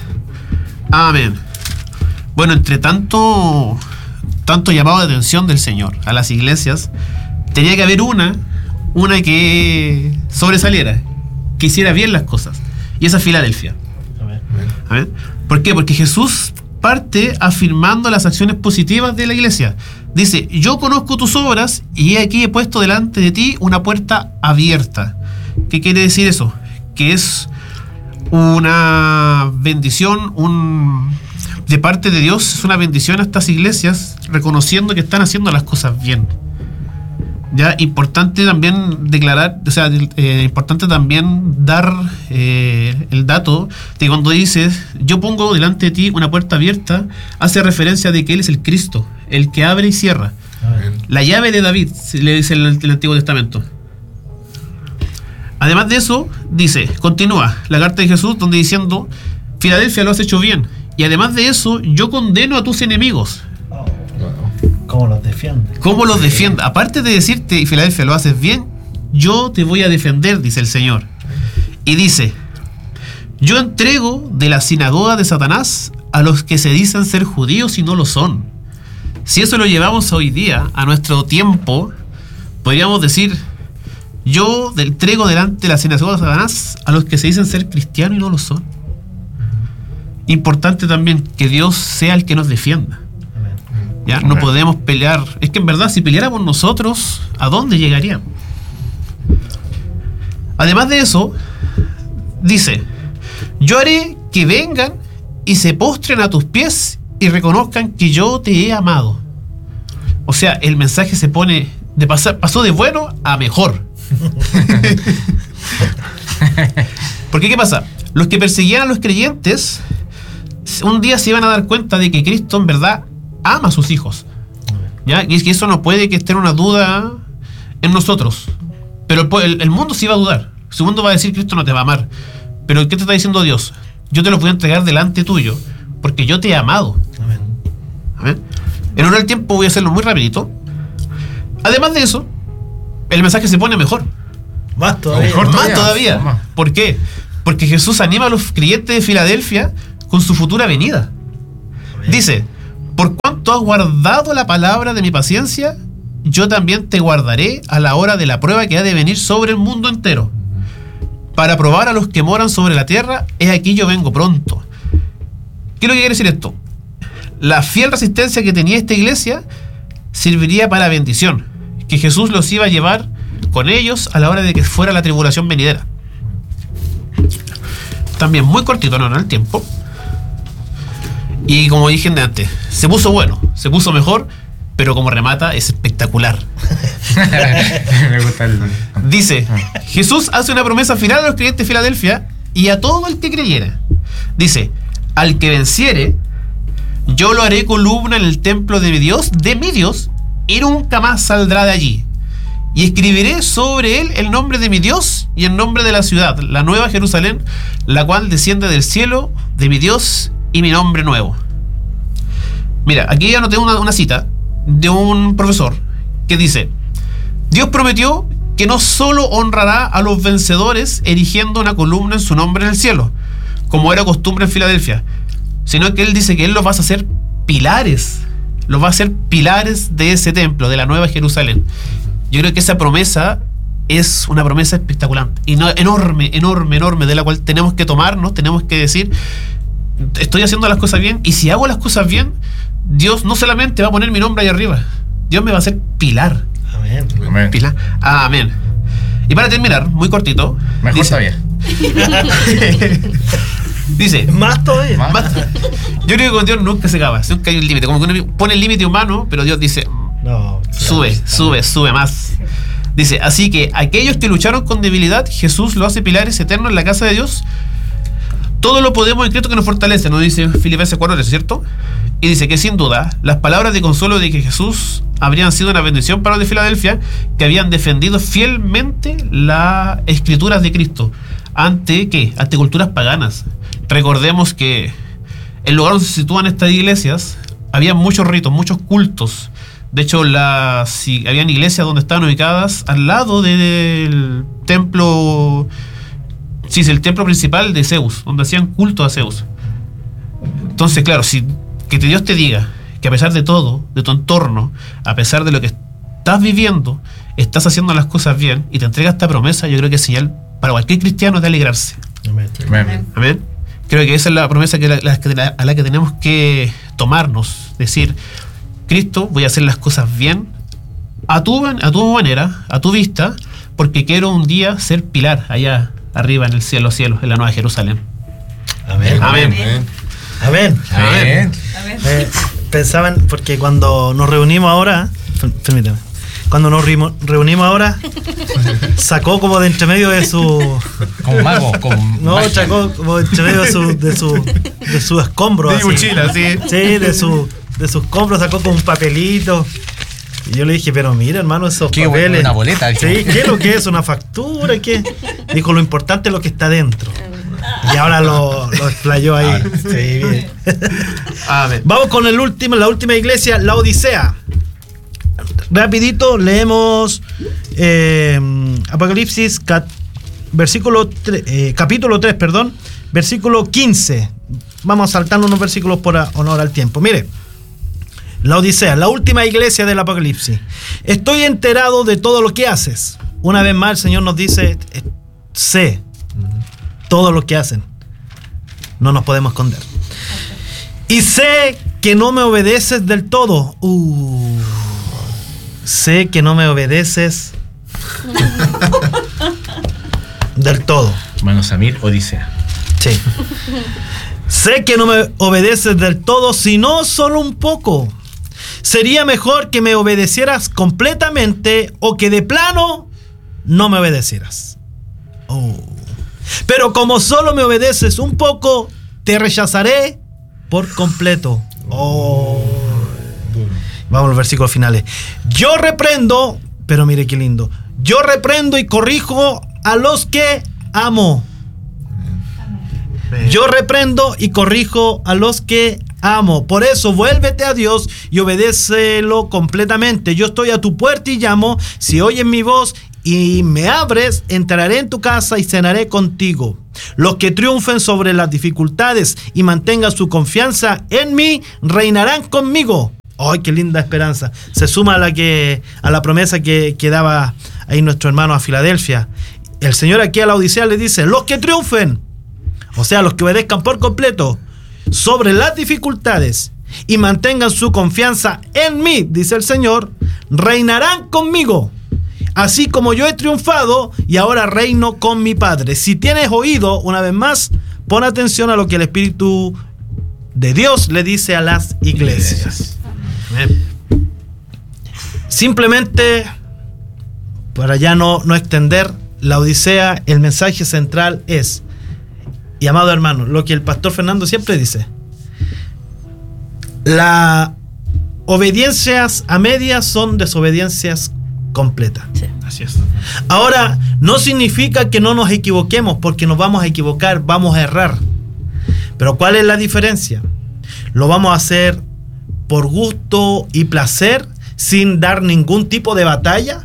Amén. Bueno, entre tanto, tanto llamado de atención del Señor a las iglesias, tenía que haber una, una que sobresaliera, que hiciera bien las cosas. Y esa es Filadelfia. Amén. Amén. ¿Por qué? Porque Jesús parte afirmando las acciones positivas de la iglesia. Dice: yo conozco tus obras y aquí he puesto delante de ti una puerta abierta. ¿Qué quiere decir eso? Que es una bendición, un de parte de Dios, es una bendición a estas iglesias, reconociendo que están haciendo las cosas bien. Ya, importante también declarar, o sea, eh, importante también dar eh, el dato de cuando dices: yo pongo delante de ti una puerta abierta, hace referencia de que Él es el Cristo, el que abre y cierra. Amén. La llave de David, le dice en el, el Antiguo Testamento. Además de eso, dice, continúa la carta de Jesús, donde diciendo: Filadelfia, lo has hecho bien, y además de eso, yo condeno a tus enemigos. ¿Cómo los defiende? ¿Cómo los defiende? Aparte de decirte: Filadelfia, lo haces bien, yo te voy a defender, dice el Señor. Y dice: yo entrego de la sinagoga de Satanás a los que se dicen ser judíos y no lo son. Si eso lo llevamos hoy día, a nuestro tiempo, podríamos decir: yo entrego delante de la sinagoga de Satanás a los que se dicen ser cristianos y no lo son. Importante también que Dios sea el que nos defienda. ¿Ya? No podemos pelear. Es que en verdad, si peleáramos nosotros, ¿a dónde llegaríamos? Además de eso, dice: yo haré que vengan y se postren a tus pies y reconozcan que yo te he amado. O sea, el mensaje se pone de pasar, pasó de bueno a mejor. Porque ¿qué pasa? Los que perseguían a los creyentes un día se iban a dar cuenta de que Cristo en verdad ama a sus hijos, ¿ya? Y es que eso no puede que esté una duda en nosotros. Pero el, el mundo sí va a dudar. El mundo va a decir: Cristo no te va a amar. Pero ¿qué te está diciendo Dios? Yo te lo voy a entregar delante tuyo, porque yo te he amado. Amén. Amén. En honor al tiempo voy a hacerlo muy rapidito. Además de eso, el mensaje se pone mejor. Más todavía. Mejor Más más todavía. todavía. ¿Por qué? Porque Jesús anima a los creyentes de Filadelfia con su futura venida. Dice, por cuanto has guardado la palabra de mi paciencia, yo también te guardaré a la hora de la prueba que ha de venir sobre el mundo entero. Para probar a los que moran sobre la tierra, he aquí yo vengo pronto. ¿Qué es lo que quiere decir esto? La fiel resistencia que tenía esta iglesia serviría para bendición, que Jesús los iba a llevar con ellos a la hora de que fuera la tribulación venidera. También muy cortito, no, no el tiempo. Y como dije antes, se puso bueno, se puso mejor, pero como remata es espectacular. Me gusta el... Dice, Jesús hace una promesa final a los creyentes de Filadelfia y a todo el que creyera. Dice, al que venciere, yo lo haré columna en el templo de mi Dios, de mi Dios, y nunca más saldrá de allí. Y escribiré sobre él el nombre de mi Dios y el nombre de la ciudad, la nueva Jerusalén, la cual desciende del cielo de mi Dios y mi nombre nuevo. Mira, aquí anoté una, una cita de un profesor que dice, Dios prometió que no solo honrará a los vencedores erigiendo una columna en su nombre en el cielo, como era costumbre en Filadelfia, sino que él dice que él los va a hacer pilares, los va a hacer pilares de ese templo, de la nueva Jerusalén. Yo creo que esa promesa es una promesa espectacular, y no, enorme, enorme, enorme, de la cual tenemos que tomarnos, tenemos que decir, estoy haciendo las cosas bien, y si hago las cosas bien, Dios no solamente va a poner mi nombre ahí arriba, Dios me va a hacer pilar. Amén. Amén. Pilar. Amén. Y para terminar, muy cortito, Mejor dice, todavía. dice, Más todavía. Más. más- yo creo que con Dios nunca se acaba, nunca hay un límite, como que uno pone el límite humano, pero Dios dice, No. sube, sube, sube más. Dice, así que aquellos que lucharon con debilidad, Jesús lo hace pilares eternos en la casa de Dios. Todo lo podemos en Cristo que nos fortalece, nos dice Filipenses cuatro tres, ¿cierto? Y dice que sin duda, las palabras de consuelo de que Jesús habrían sido una bendición para los de Filadelfia, que habían defendido fielmente las escrituras de Cristo. ¿Ante qué? Ante culturas paganas. Recordemos que el lugar donde se sitúan estas iglesias, había muchos ritos, muchos cultos. De hecho, las, si, habían iglesias donde estaban ubicadas al lado del templo, sí, es el templo principal de Zeus, donde hacían culto a Zeus. Entonces, claro, si que Dios te diga que a pesar de todo, de tu entorno, a pesar de lo que estás viviendo, estás haciendo las cosas bien y te entrega esta promesa, yo creo que es señal para cualquier cristiano de alegrarse. Amén. Amén. Amén. Creo que esa es la promesa que la, la, la, a la que tenemos que tomarnos. Decir, Cristo, voy a hacer las cosas bien, a tu, a tu manera, a tu vista, porque quiero un día ser pilar allá arriba en el cielo, cielo, en la nueva Jerusalén. Amén. Amén. Amén. Amén. Eh, pensaban, porque cuando nos reunimos ahora, per- permíteme, cuando nos reunimos, reunimos ahora, sacó como de entre medio de su, Como mago, como no, magia. sacó como de entre medio de su, de su, de su escombro, De así. mochila, sí. Sí, de su, de sus escombros sacó como un papelito. Y yo le dije, pero mira, hermano, esos Qué bueno, papeles. una boleta. Sí, ¿qué es lo que es? ¿Una factura? ¿Qué? Dijo, lo importante es lo que está dentro. Y ahora lo, lo explayó ahí. Sí, bien. Amén. Vamos con el último, la última iglesia, la Odisea. Rapidito, leemos eh, Apocalipsis cat, versículo tre- eh, capítulo tres, perdón, versículo quince. Vamos saltando unos versículos por a- honor al tiempo. Mire, la Odisea, la última iglesia del Apocalipsis. Estoy enterado de todo lo que haces. Una vez más el Señor nos dice, eh, sé todo lo que hacen. No nos podemos esconder. Y sé que no me obedeces del todo. Uh, sé que no me obedeces del todo. Hermano Samir, Odisea. Sí. Sé que no me obedeces del todo, sino solo un poco. Sería mejor que me obedecieras completamente o que de plano no me obedecieras. Oh. Pero como solo me obedeces un poco, te rechazaré por completo. Oh. Vamos a los versículos finales. Yo reprendo, pero mire qué lindo. Yo reprendo y corrijo a los que amo. Yo reprendo y corrijo a los que amo. Por eso vuélvete a Dios y obedécelo completamente. Yo estoy a tu puerta y llamo. Si oyes mi voz y me abres, entraré en tu casa y cenaré contigo. Los que triunfen sobre las dificultades y mantengan su confianza en mí, reinarán conmigo. ¡Ay, qué linda esperanza! Se suma a la, que, a la promesa que, que daba ahí nuestro hermano a Filadelfia. El Señor aquí a la Odisea le dice, los que triunfen, o sea, los que obedezcan por completo sobre las dificultades y mantengan su confianza en mí, dice el Señor, reinarán conmigo. Así como yo he triunfado y ahora reino con mi Padre. Si tienes oído, una vez más, pon atención a lo que el Espíritu de Dios le dice a las iglesias. Simplemente, para ya no, no extender la Odisea, el mensaje central es, y amado hermano, lo que el pastor Fernando siempre dice, las obediencias a medias son desobediencias completa. Sí. Así es. Ahora, no significa que no nos equivoquemos, porque nos vamos a equivocar, vamos a errar. Pero ¿cuál es la diferencia? Lo vamos a hacer por gusto y placer, sin dar ningún tipo de batalla.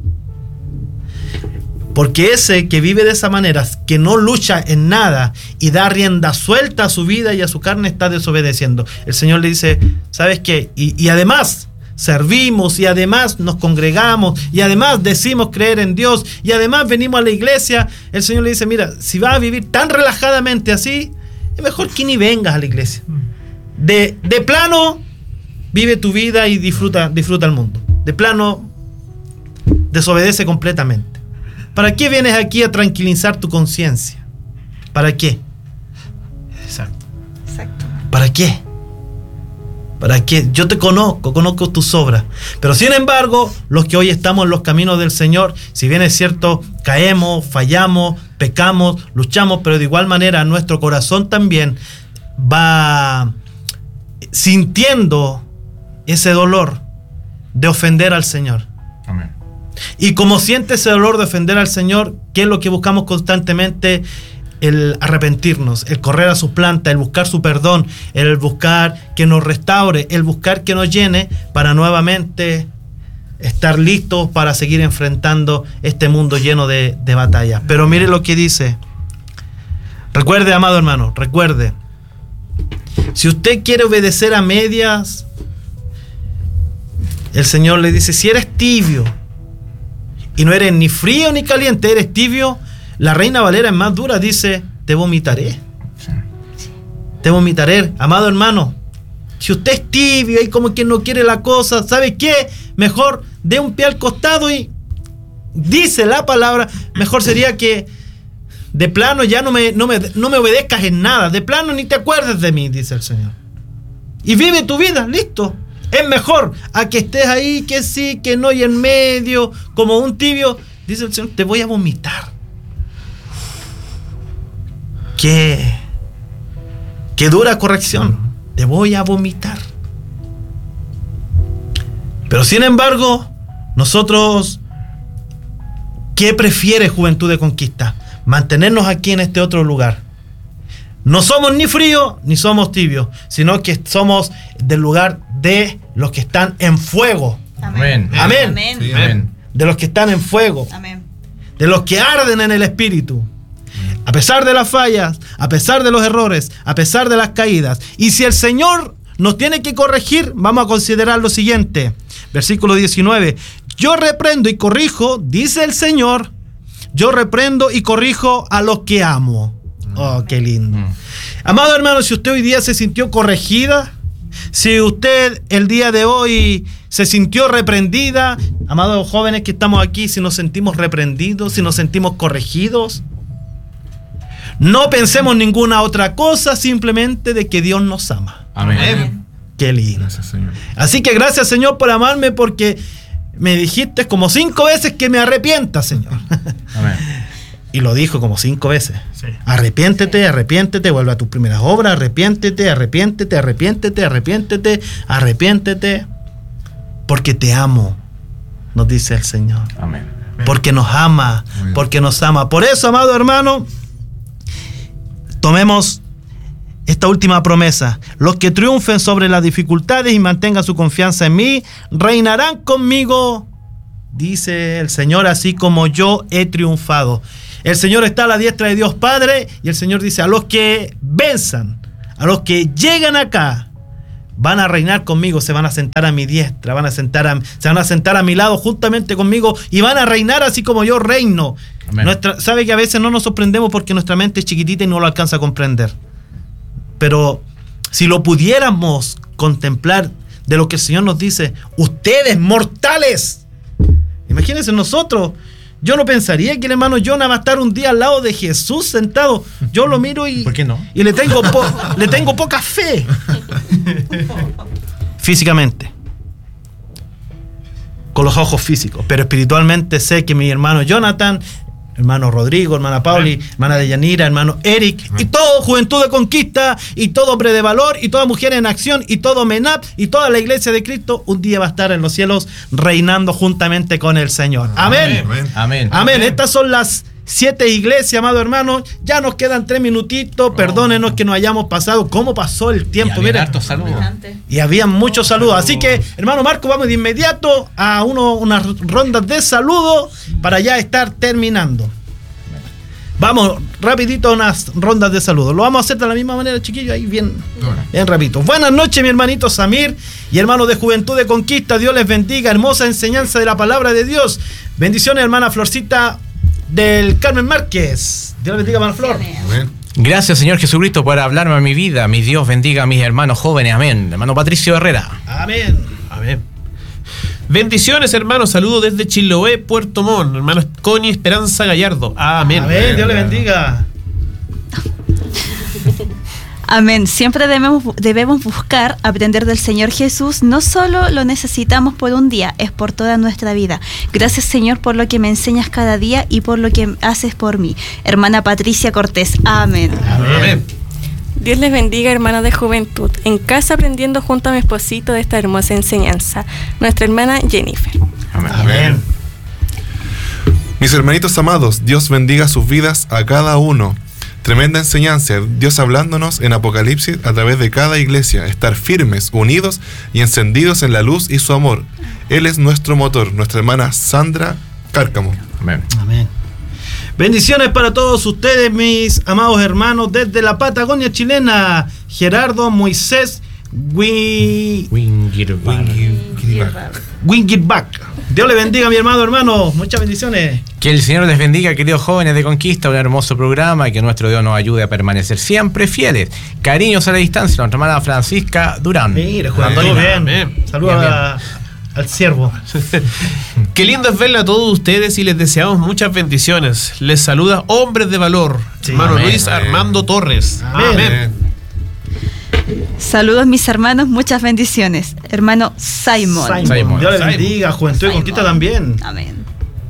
Porque ese que vive de esa manera, que no lucha en nada y da rienda suelta a su vida y a su carne, está desobedeciendo. El Señor le dice, ¿sabes qué? Y, y además servimos, y además nos congregamos, y además decimos creer en Dios, y además venimos a la iglesia. El Señor le dice, mira, si vas a vivir tan relajadamente así, es mejor que ni vengas a la iglesia. De, de plano, vive tu vida y disfruta, disfruta el mundo. De plano, desobedece completamente. ¿Para qué vienes aquí a tranquilizar tu conciencia? ¿Para qué? Exacto. Exacto. ¿Para qué? ¿Para qué? Yo te conozco, conozco tus obras. Pero sin embargo, los que hoy estamos en los caminos del Señor, si bien es cierto, caemos, fallamos, pecamos, luchamos, pero de igual manera nuestro corazón también va sintiendo ese dolor de ofender al Señor. Amén. Y como siente ese dolor de ofender al Señor, ¿qué es lo que buscamos constantemente? El arrepentirnos, el correr a sus plantas, el buscar su perdón, el buscar que nos restaure, el buscar que nos llene para nuevamente estar listos para seguir enfrentando este mundo lleno de, de batallas. Pero mire lo que dice. Recuerde, amado hermano, recuerde, si usted quiere obedecer a medias, el Señor le dice, si eres tibio y no eres ni frío ni caliente, eres tibio, la Reina Valera es más dura, dice, te vomitaré. Te vomitaré. Amado hermano, si usted es tibio y como que no quiere la cosa, ¿sabe qué? Mejor dé un pie al costado y dice la palabra, mejor sería que de plano ya no me, no me, no me obedezcas en nada, de plano ni te acuerdes de mí, dice el Señor. Y vive tu vida, listo. Es mejor a que estés ahí, que sí, que no, y en medio, como un tibio, dice el Señor, te voy a vomitar. Qué, qué dura corrección. Te voy a vomitar. Pero sin embargo, nosotros, ¿qué prefiere Juventud de Conquista? Mantenernos aquí en este otro lugar. No somos ni fríos ni somos tibios, sino que somos del lugar de los que están en fuego. Amén. Amén. Amén. Sí, amén. De los que están en fuego. Amén. De los que arden en el espíritu. A pesar de las fallas, a pesar de los errores, a pesar de las caídas. Y si el Señor nos tiene que corregir, vamos a considerar lo siguiente. Versículo diecinueve. Yo reprendo y corrijo, dice el Señor, yo reprendo y corrijo a los que amo. Oh, qué lindo. Mm. Amado hermano, si usted hoy día se sintió corregida, si usted el día de hoy se sintió reprendida, amados jóvenes que estamos aquí, si nos sentimos reprendidos, si nos sentimos corregidos, no pensemos ninguna otra cosa, simplemente de que Dios nos ama. Amén. Amén. Qué lindo. Gracias, Señor. Así que gracias, Señor, por amarme, porque me dijiste como cinco veces que me arrepienta, Señor. Amén. Y lo dijo como cinco veces. Sí. Arrepiéntete, arrepiéntete, vuelve a tus primeras obras, arrepiéntete, arrepiéntete, arrepiéntete, arrepiéntete, arrepiéntete, porque te amo, nos dice el Señor. Amén. Porque nos ama, porque nos ama. Por eso, amado hermano, tomemos esta última promesa. Los que triunfen sobre las dificultades y mantengan su confianza en mí, reinarán conmigo dice el Señor, así como yo he triunfado. El Señor está a la diestra de Dios Padre y el Señor dice, a los que venzan, a los que llegan acá, van a reinar conmigo, se van a sentar a mi diestra, van a sentar a, se van a sentar a mi lado juntamente conmigo y van a reinar así como yo reino. Nuestra, sabe que a veces no nos sorprendemos porque nuestra mente es chiquitita y no lo alcanza a comprender. Pero si lo pudiéramos contemplar de lo que el Señor nos dice, ustedes mortales, imagínense nosotros. Yo no pensaría que el hermano Jonah va a estar un día al lado de Jesús sentado. Yo lo miro y, ¿por qué no? y le, tengo po, le tengo poca fe. Físicamente. Con los ojos físicos. Pero espiritualmente sé que mi hermano Jonathan, hermano Rodrigo, hermana Pauli, hermana Deyanira, hermano Eric, y todo Juventud de Conquista, y todo Hombre de Valor, y toda Mujer en Acción, y todo MENAP, y toda la Iglesia de Cristo, un día va a estar en los cielos reinando juntamente con el Señor. Amén. Amén. Amén. Amén. Estas son las siete iglesias, amado hermano. Ya nos quedan tres minutitos. Oh. Perdónenos que nos hayamos pasado. ¿Cómo pasó el tiempo? Y Miren. hartos saludos. Y había muchos saludos. Así que, hermano Marco, vamos de inmediato a uno, unas rondas de saludos para ya estar terminando. Vamos, rapidito a unas rondas de saludos. Lo vamos a hacer de la misma manera, chiquillos, ahí bien, bien rapidito. Buenas noches, mi hermanito Samir y hermanos de Juventud de Conquista. Dios les bendiga. Hermosa enseñanza de la palabra de Dios. Bendiciones, hermana Florcita del Carmen Márquez. Dios les bendiga, hermana Flor. Amén. Gracias, Señor Jesucristo, por hablarme a mi vida. Mi Dios bendiga a mis hermanos jóvenes. Amén. Hermano Patricio Herrera. Amén. Amén. Bendiciones, hermanos. Saludos desde Chiloé, Puerto Montt. Hermanos Connie Esperanza Gallardo. Amén. Amén. Dios le bendiga. Amén. Siempre debemos, debemos buscar aprender del Señor Jesús. No solo lo necesitamos por un día, es por toda nuestra vida. Gracias, Señor, por lo que me enseñas cada día y por lo que haces por mí. Hermana Patricia Cortés. Amén. Amén. Amén. Dios les bendiga, hermanos de Juventud. En casa aprendiendo junto a mi esposito de esta hermosa enseñanza. Nuestra hermana Jennifer. Amén. Amén. Mis hermanitos amados, Dios bendiga sus vidas a cada uno. Tremenda enseñanza, Dios hablándonos en Apocalipsis a través de cada iglesia, estar firmes, unidos y encendidos en la luz y su amor. Él es nuestro motor, nuestra hermana Sandra Cárcamo. Amén. Amén. Bendiciones para todos ustedes, mis amados hermanos, desde la Patagonia chilena. Gerardo Moisés Wingirback. Dios le bendiga, mi hermano, hermano. Muchas bendiciones. Que el Señor les bendiga, queridos jóvenes de Conquista, un hermoso programa y que nuestro Dios nos ayude a permanecer siempre fieles. Cariños a la distancia, nuestra hermana Francisca Durán. Mira, jugando bien. bien. Saludos bien, bien. A, al siervo. Qué lindo es verle a todos ustedes y les deseamos muchas bendiciones. Les saluda Hombres de Valor, sí, hermano amén, Luis amén. Armando Torres. Amén. Amén. Saludos, mis hermanos, muchas bendiciones. Hermano Simon. Simon. Simon. Dios le bendiga, Juventud de Conquista también. Amén.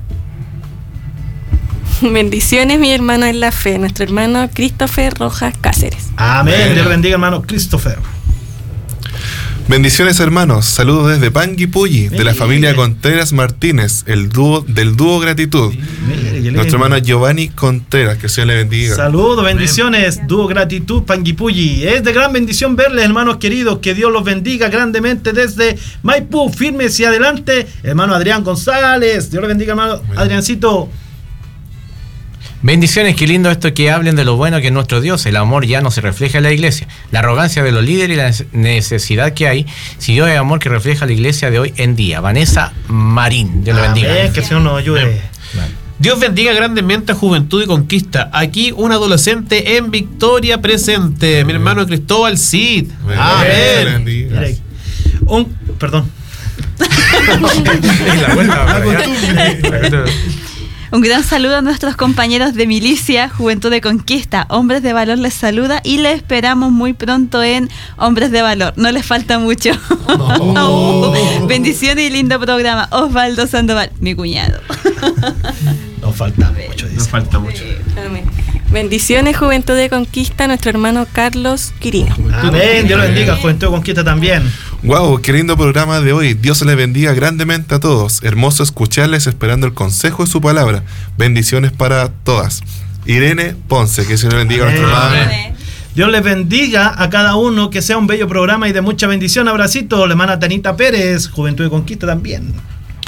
Bendiciones, mi hermano en la fe, nuestro hermano Christopher Rojas Cáceres. Amén. Amén. Dios le bendiga, hermano Christopher. Bendiciones, hermanos. Saludos desde Panguipulli, de la familia Contreras Martínez, el dúo del dúo Gratitud. Sí, mire, nuestro hermano Giovanni Contreras, que el Señor le bendiga. Saludos, bendiciones, Amén. Dúo Gratitud, Panguipulli. Es de gran bendición verles, hermanos queridos. Que Dios los bendiga grandemente desde Maipú. Firmes y adelante, hermano Adrián González. Dios le bendiga, hermano Amén. Adriancito. Bendiciones, qué lindo esto que hablen de lo bueno que es nuestro Dios. El amor ya no se refleja en la iglesia. La arrogancia de los líderes y la necesidad que hay. Si Dios es amor que refleja la iglesia de hoy en día. Vanessa Marín, Dios le bendiga. Amén, que el Señor nos ayude. Amén. Dios bendiga grandemente a Juventud y Conquista. Aquí un adolescente en victoria presente. Amén. Mi hermano Cristóbal Cid. Amén. Amén. Un, perdón. la vuelta, Un gran saludo a nuestros compañeros de milicia, Juventud de Conquista. Hombres de Valor les saluda y les esperamos muy pronto en Hombres de Valor. No les falta mucho. No. Bendiciones y lindo programa. Osvaldo Sandoval, mi cuñado. Nos falta mucho, dice. Nos falta mucho. Amén. Bendiciones, Juventud de Conquista, nuestro hermano Carlos Quirino. Amén. Dios lo bendiga, Juventud de Conquista también. Wow, qué lindo programa de hoy. Dios les bendiga grandemente a todos. Hermoso escucharles esperando el consejo de su palabra. Bendiciones para todas. Irene Ponce, que se le bendiga a nuestra madre. Dios les bendiga a cada uno, que sea un bello programa y de mucha bendición. Abracito, la hermana Tanita Pérez, Juventud de Conquista también.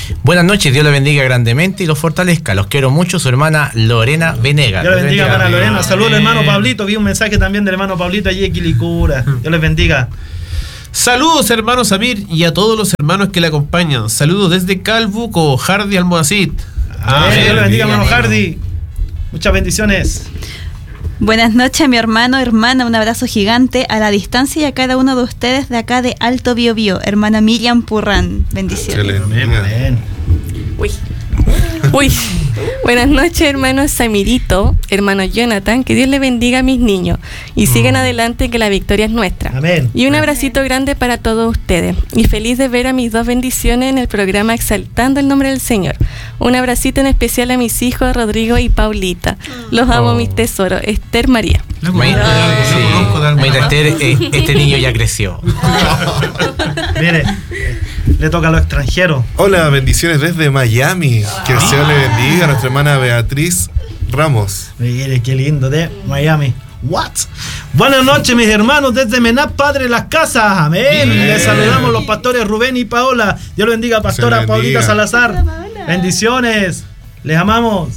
Buenas noches, Dios los bendiga grandemente y los fortalezca. Los quiero mucho, su hermana Lorena Venegas. Dios les bendiga, hermana Lorena. Saludos al hermano Pablito. Vi un mensaje también del hermano Pablito allí en Quilicura. Dios les bendiga. Saludos, hermano Samir, y a todos los hermanos que le acompañan. Saludos desde Calbuco, Hardy Almohacid. Amén. Dios les bendiga, hermano Hardy. Muchas bendiciones. Buenas noches, mi hermano, hermana, un abrazo gigante a la distancia y a cada uno de ustedes de acá de Alto Biobío, hermana Miriam Purrán. Bendiciones. Amén, amén. Uy. Uy. Buenas noches, hermano Samirito, hermano Jonathan, que Dios le bendiga a mis niños y sigan adelante, que la victoria es nuestra. Amén. Y un abracito grande para todos ustedes y feliz de ver a mis dos bendiciones en el programa Exaltando el Nombre del Señor. Un abracito en especial a mis hijos Rodrigo y Paulita. Los amo, Oh. mis tesoros. Esther María. Maita, sí. Maita Esther, eh, este niño ya creció. Mire, le toca a los extranjeros. Hola, bendiciones desde Miami. Que el Señor le bendiga a nuestra hermana Beatriz Ramos. Mire, qué lindo, de Miami. What? Buenas noches, mis hermanos, desde Menap, Padre Las Casas. Amén. Bien. Les saludamos los pastores Rubén y Paola. Dios los bendiga, pastora Se Paulita bendiga. Salazar. Bendiciones. Les amamos.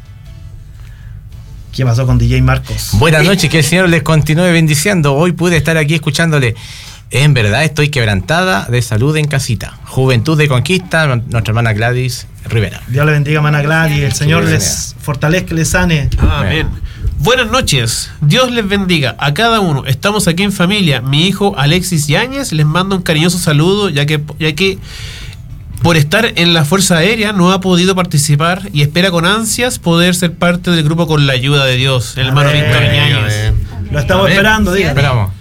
¿Qué pasó con D J Marcos? Buenas noches, que el Señor les continúe bendiciendo. Hoy pude estar aquí escuchándole. En verdad estoy quebrantada de salud en casita. Juventud de Conquista, nuestra hermana Gladys Rivera. Dios le bendiga, hermana Gladys. El Señor Sí, les fortalezca, les sane. Amén. Buenas noches, Dios les bendiga a cada uno. Estamos aquí en familia. Mi hijo Alexis Yáñez les manda un cariñoso saludo, ya que, ya que por estar en la Fuerza Aérea no ha podido participar y espera con ansias poder ser parte del grupo con la ayuda de Dios. El hermano Amén. Víctor Yáñez. Amén. Lo estamos Amén. esperando, diga. Esperamos.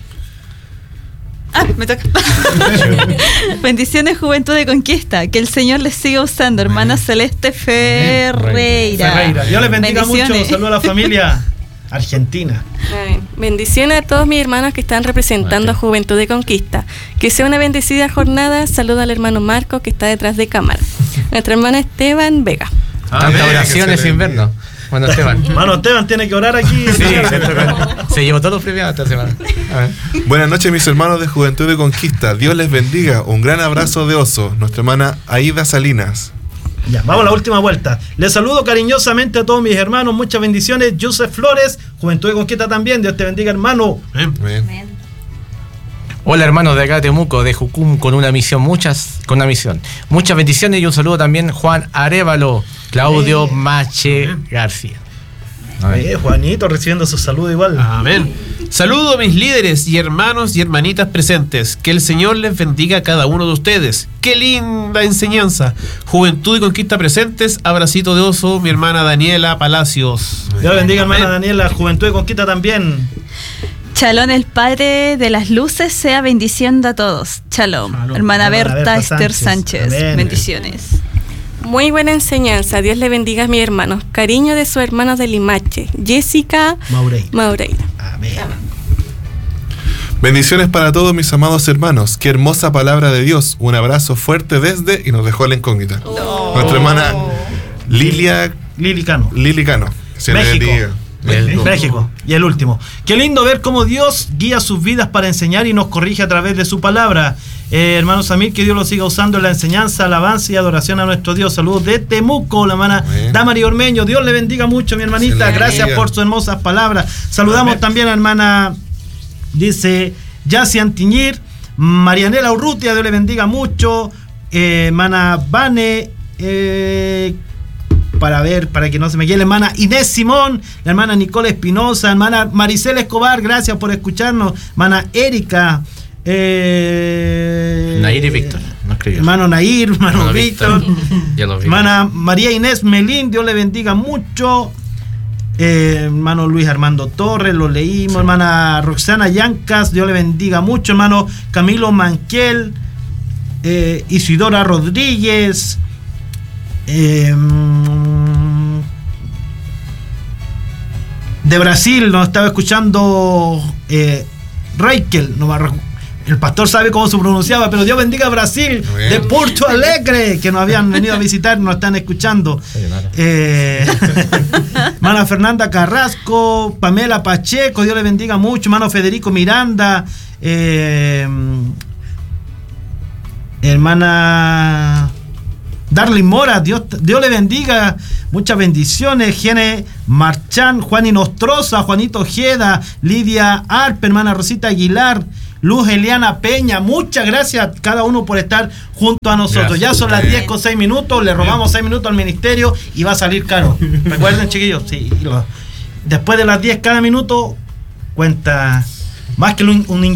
Ah, me toca. Bendiciones, Juventud de Conquista. Que el Señor les siga usando, hermana Celeste Ferreira. Ferreira. Dios les bendiga mucho. Bendiciones. Saludos a la familia argentina. Amén. Bendiciones a todos mis hermanos que están representando a Juventud de Conquista. Que sea una bendecida jornada. Saludo al hermano Marco, que está detrás de cámara. Nuestra hermana Esteban Vega. Tantas Amén. oraciones Que se sin bendiga. vernos. Bueno, Esteban. Hermano Esteban tiene que orar aquí. Sí, se llevó todos los premios esta semana. A ver. Buenas noches, mis hermanos de Juventud de Conquista. Dios les bendiga. Un gran abrazo de oso. Nuestra hermana Aida Salinas. Ya, vamos a la última vuelta. Les saludo cariñosamente a todos mis hermanos. Muchas bendiciones. Joseph Flores, Juventud de Conquista también. Dios te bendiga, hermano. Amén. Hola, hermanos de acá de Temuco, de Jucum, con una misión, muchas, con una misión. Muchas bendiciones y un saludo también Juan Arévalo, Claudio Eh. Mache García. A ver. Eh, Juanito recibiendo su saludo igual. Amén. Saludo a mis líderes y hermanos y hermanitas presentes. Que el Señor les bendiga a cada uno de ustedes. ¡Qué linda enseñanza! Juventud y Conquista presentes. Abracito de oso, mi hermana Daniela Palacios. Dios bendiga, hermana Amén. Daniela. Juventud de Conquista también. Chalón, el Padre de las Luces, sea bendiciendo a todos. Chalón. Shalom. Hermana Hermana Berta Berta Esther Sánchez. Sánchez. Amén. Bendiciones. Muy buena enseñanza. Dios le bendiga a mis hermanos. Cariño de sus hermanos de Limache. Jessica Maureira. Maureira. Amén. Bendiciones para todos mis amados hermanos. Qué hermosa palabra de Dios. Un abrazo fuerte desde y nos dejó la incógnita. Nuestra hermana Lilia Lili Cano. Lili Cano. Se le México. bendiga. El- México. Y el último. Qué lindo ver cómo Dios guía sus vidas para enseñar y nos corrige a través de su palabra. Eh, hermano Samir, que Dios lo siga usando en la enseñanza, alabanza y adoración a nuestro Dios. Saludos de Temuco, la hermana Amén. Damari Ormeño. Dios le bendiga mucho, mi Se hermanita. le Gracias bendiga. por sus hermosas palabras. Saludamos Amén. también a la hermana, dice, Yassi Antiñir, Marianela Urrutia, Dios le bendiga mucho. Eh, hermana Vane, eh, para ver, para que no se me quede, la hermana Inés Simón, la hermana Nicole Espinosa, hermana Maricela Escobar, gracias por escucharnos, hermana Erika, eh, Nair y Víctor, no escribió. hermano Nair, hermano Hermano Víctor, Ya lo vi. hermana María Inés Melín, Dios le bendiga mucho. Eh, hermano Luis Armando Torres, lo leímos. Hermana Roxana Yancas, Dios le bendiga mucho. Hermano Camilo Manquiel, eh, Isidora Rodríguez, eh, de Brasil nos estaba escuchando eh, Reikel, no me arre- el pastor sabe cómo se pronunciaba, pero Dios bendiga a Brasil, Amén. de Porto Alegre, que nos habían venido a visitar, nos están escuchando. Eh, hermana Fernanda Carrasco, Pamela Pacheco, Dios le bendiga mucho. Hermano Federico Miranda, eh, hermana Darly Mora, Dios, Dios le bendiga, muchas bendiciones. Gene Marchán, Juan Inostroza, Juanito Ojeda, Lidia Arpe, hermana Rosita Aguilar, Luz Eliana Peña, muchas gracias a cada uno por estar junto a nosotros. Gracias. Ya son las diez con seis minutos, le robamos seis minutos al ministerio y va a salir caro. Recuerden, chiquillos, sí, lo, después de las diez cada minuto cuenta más que un, un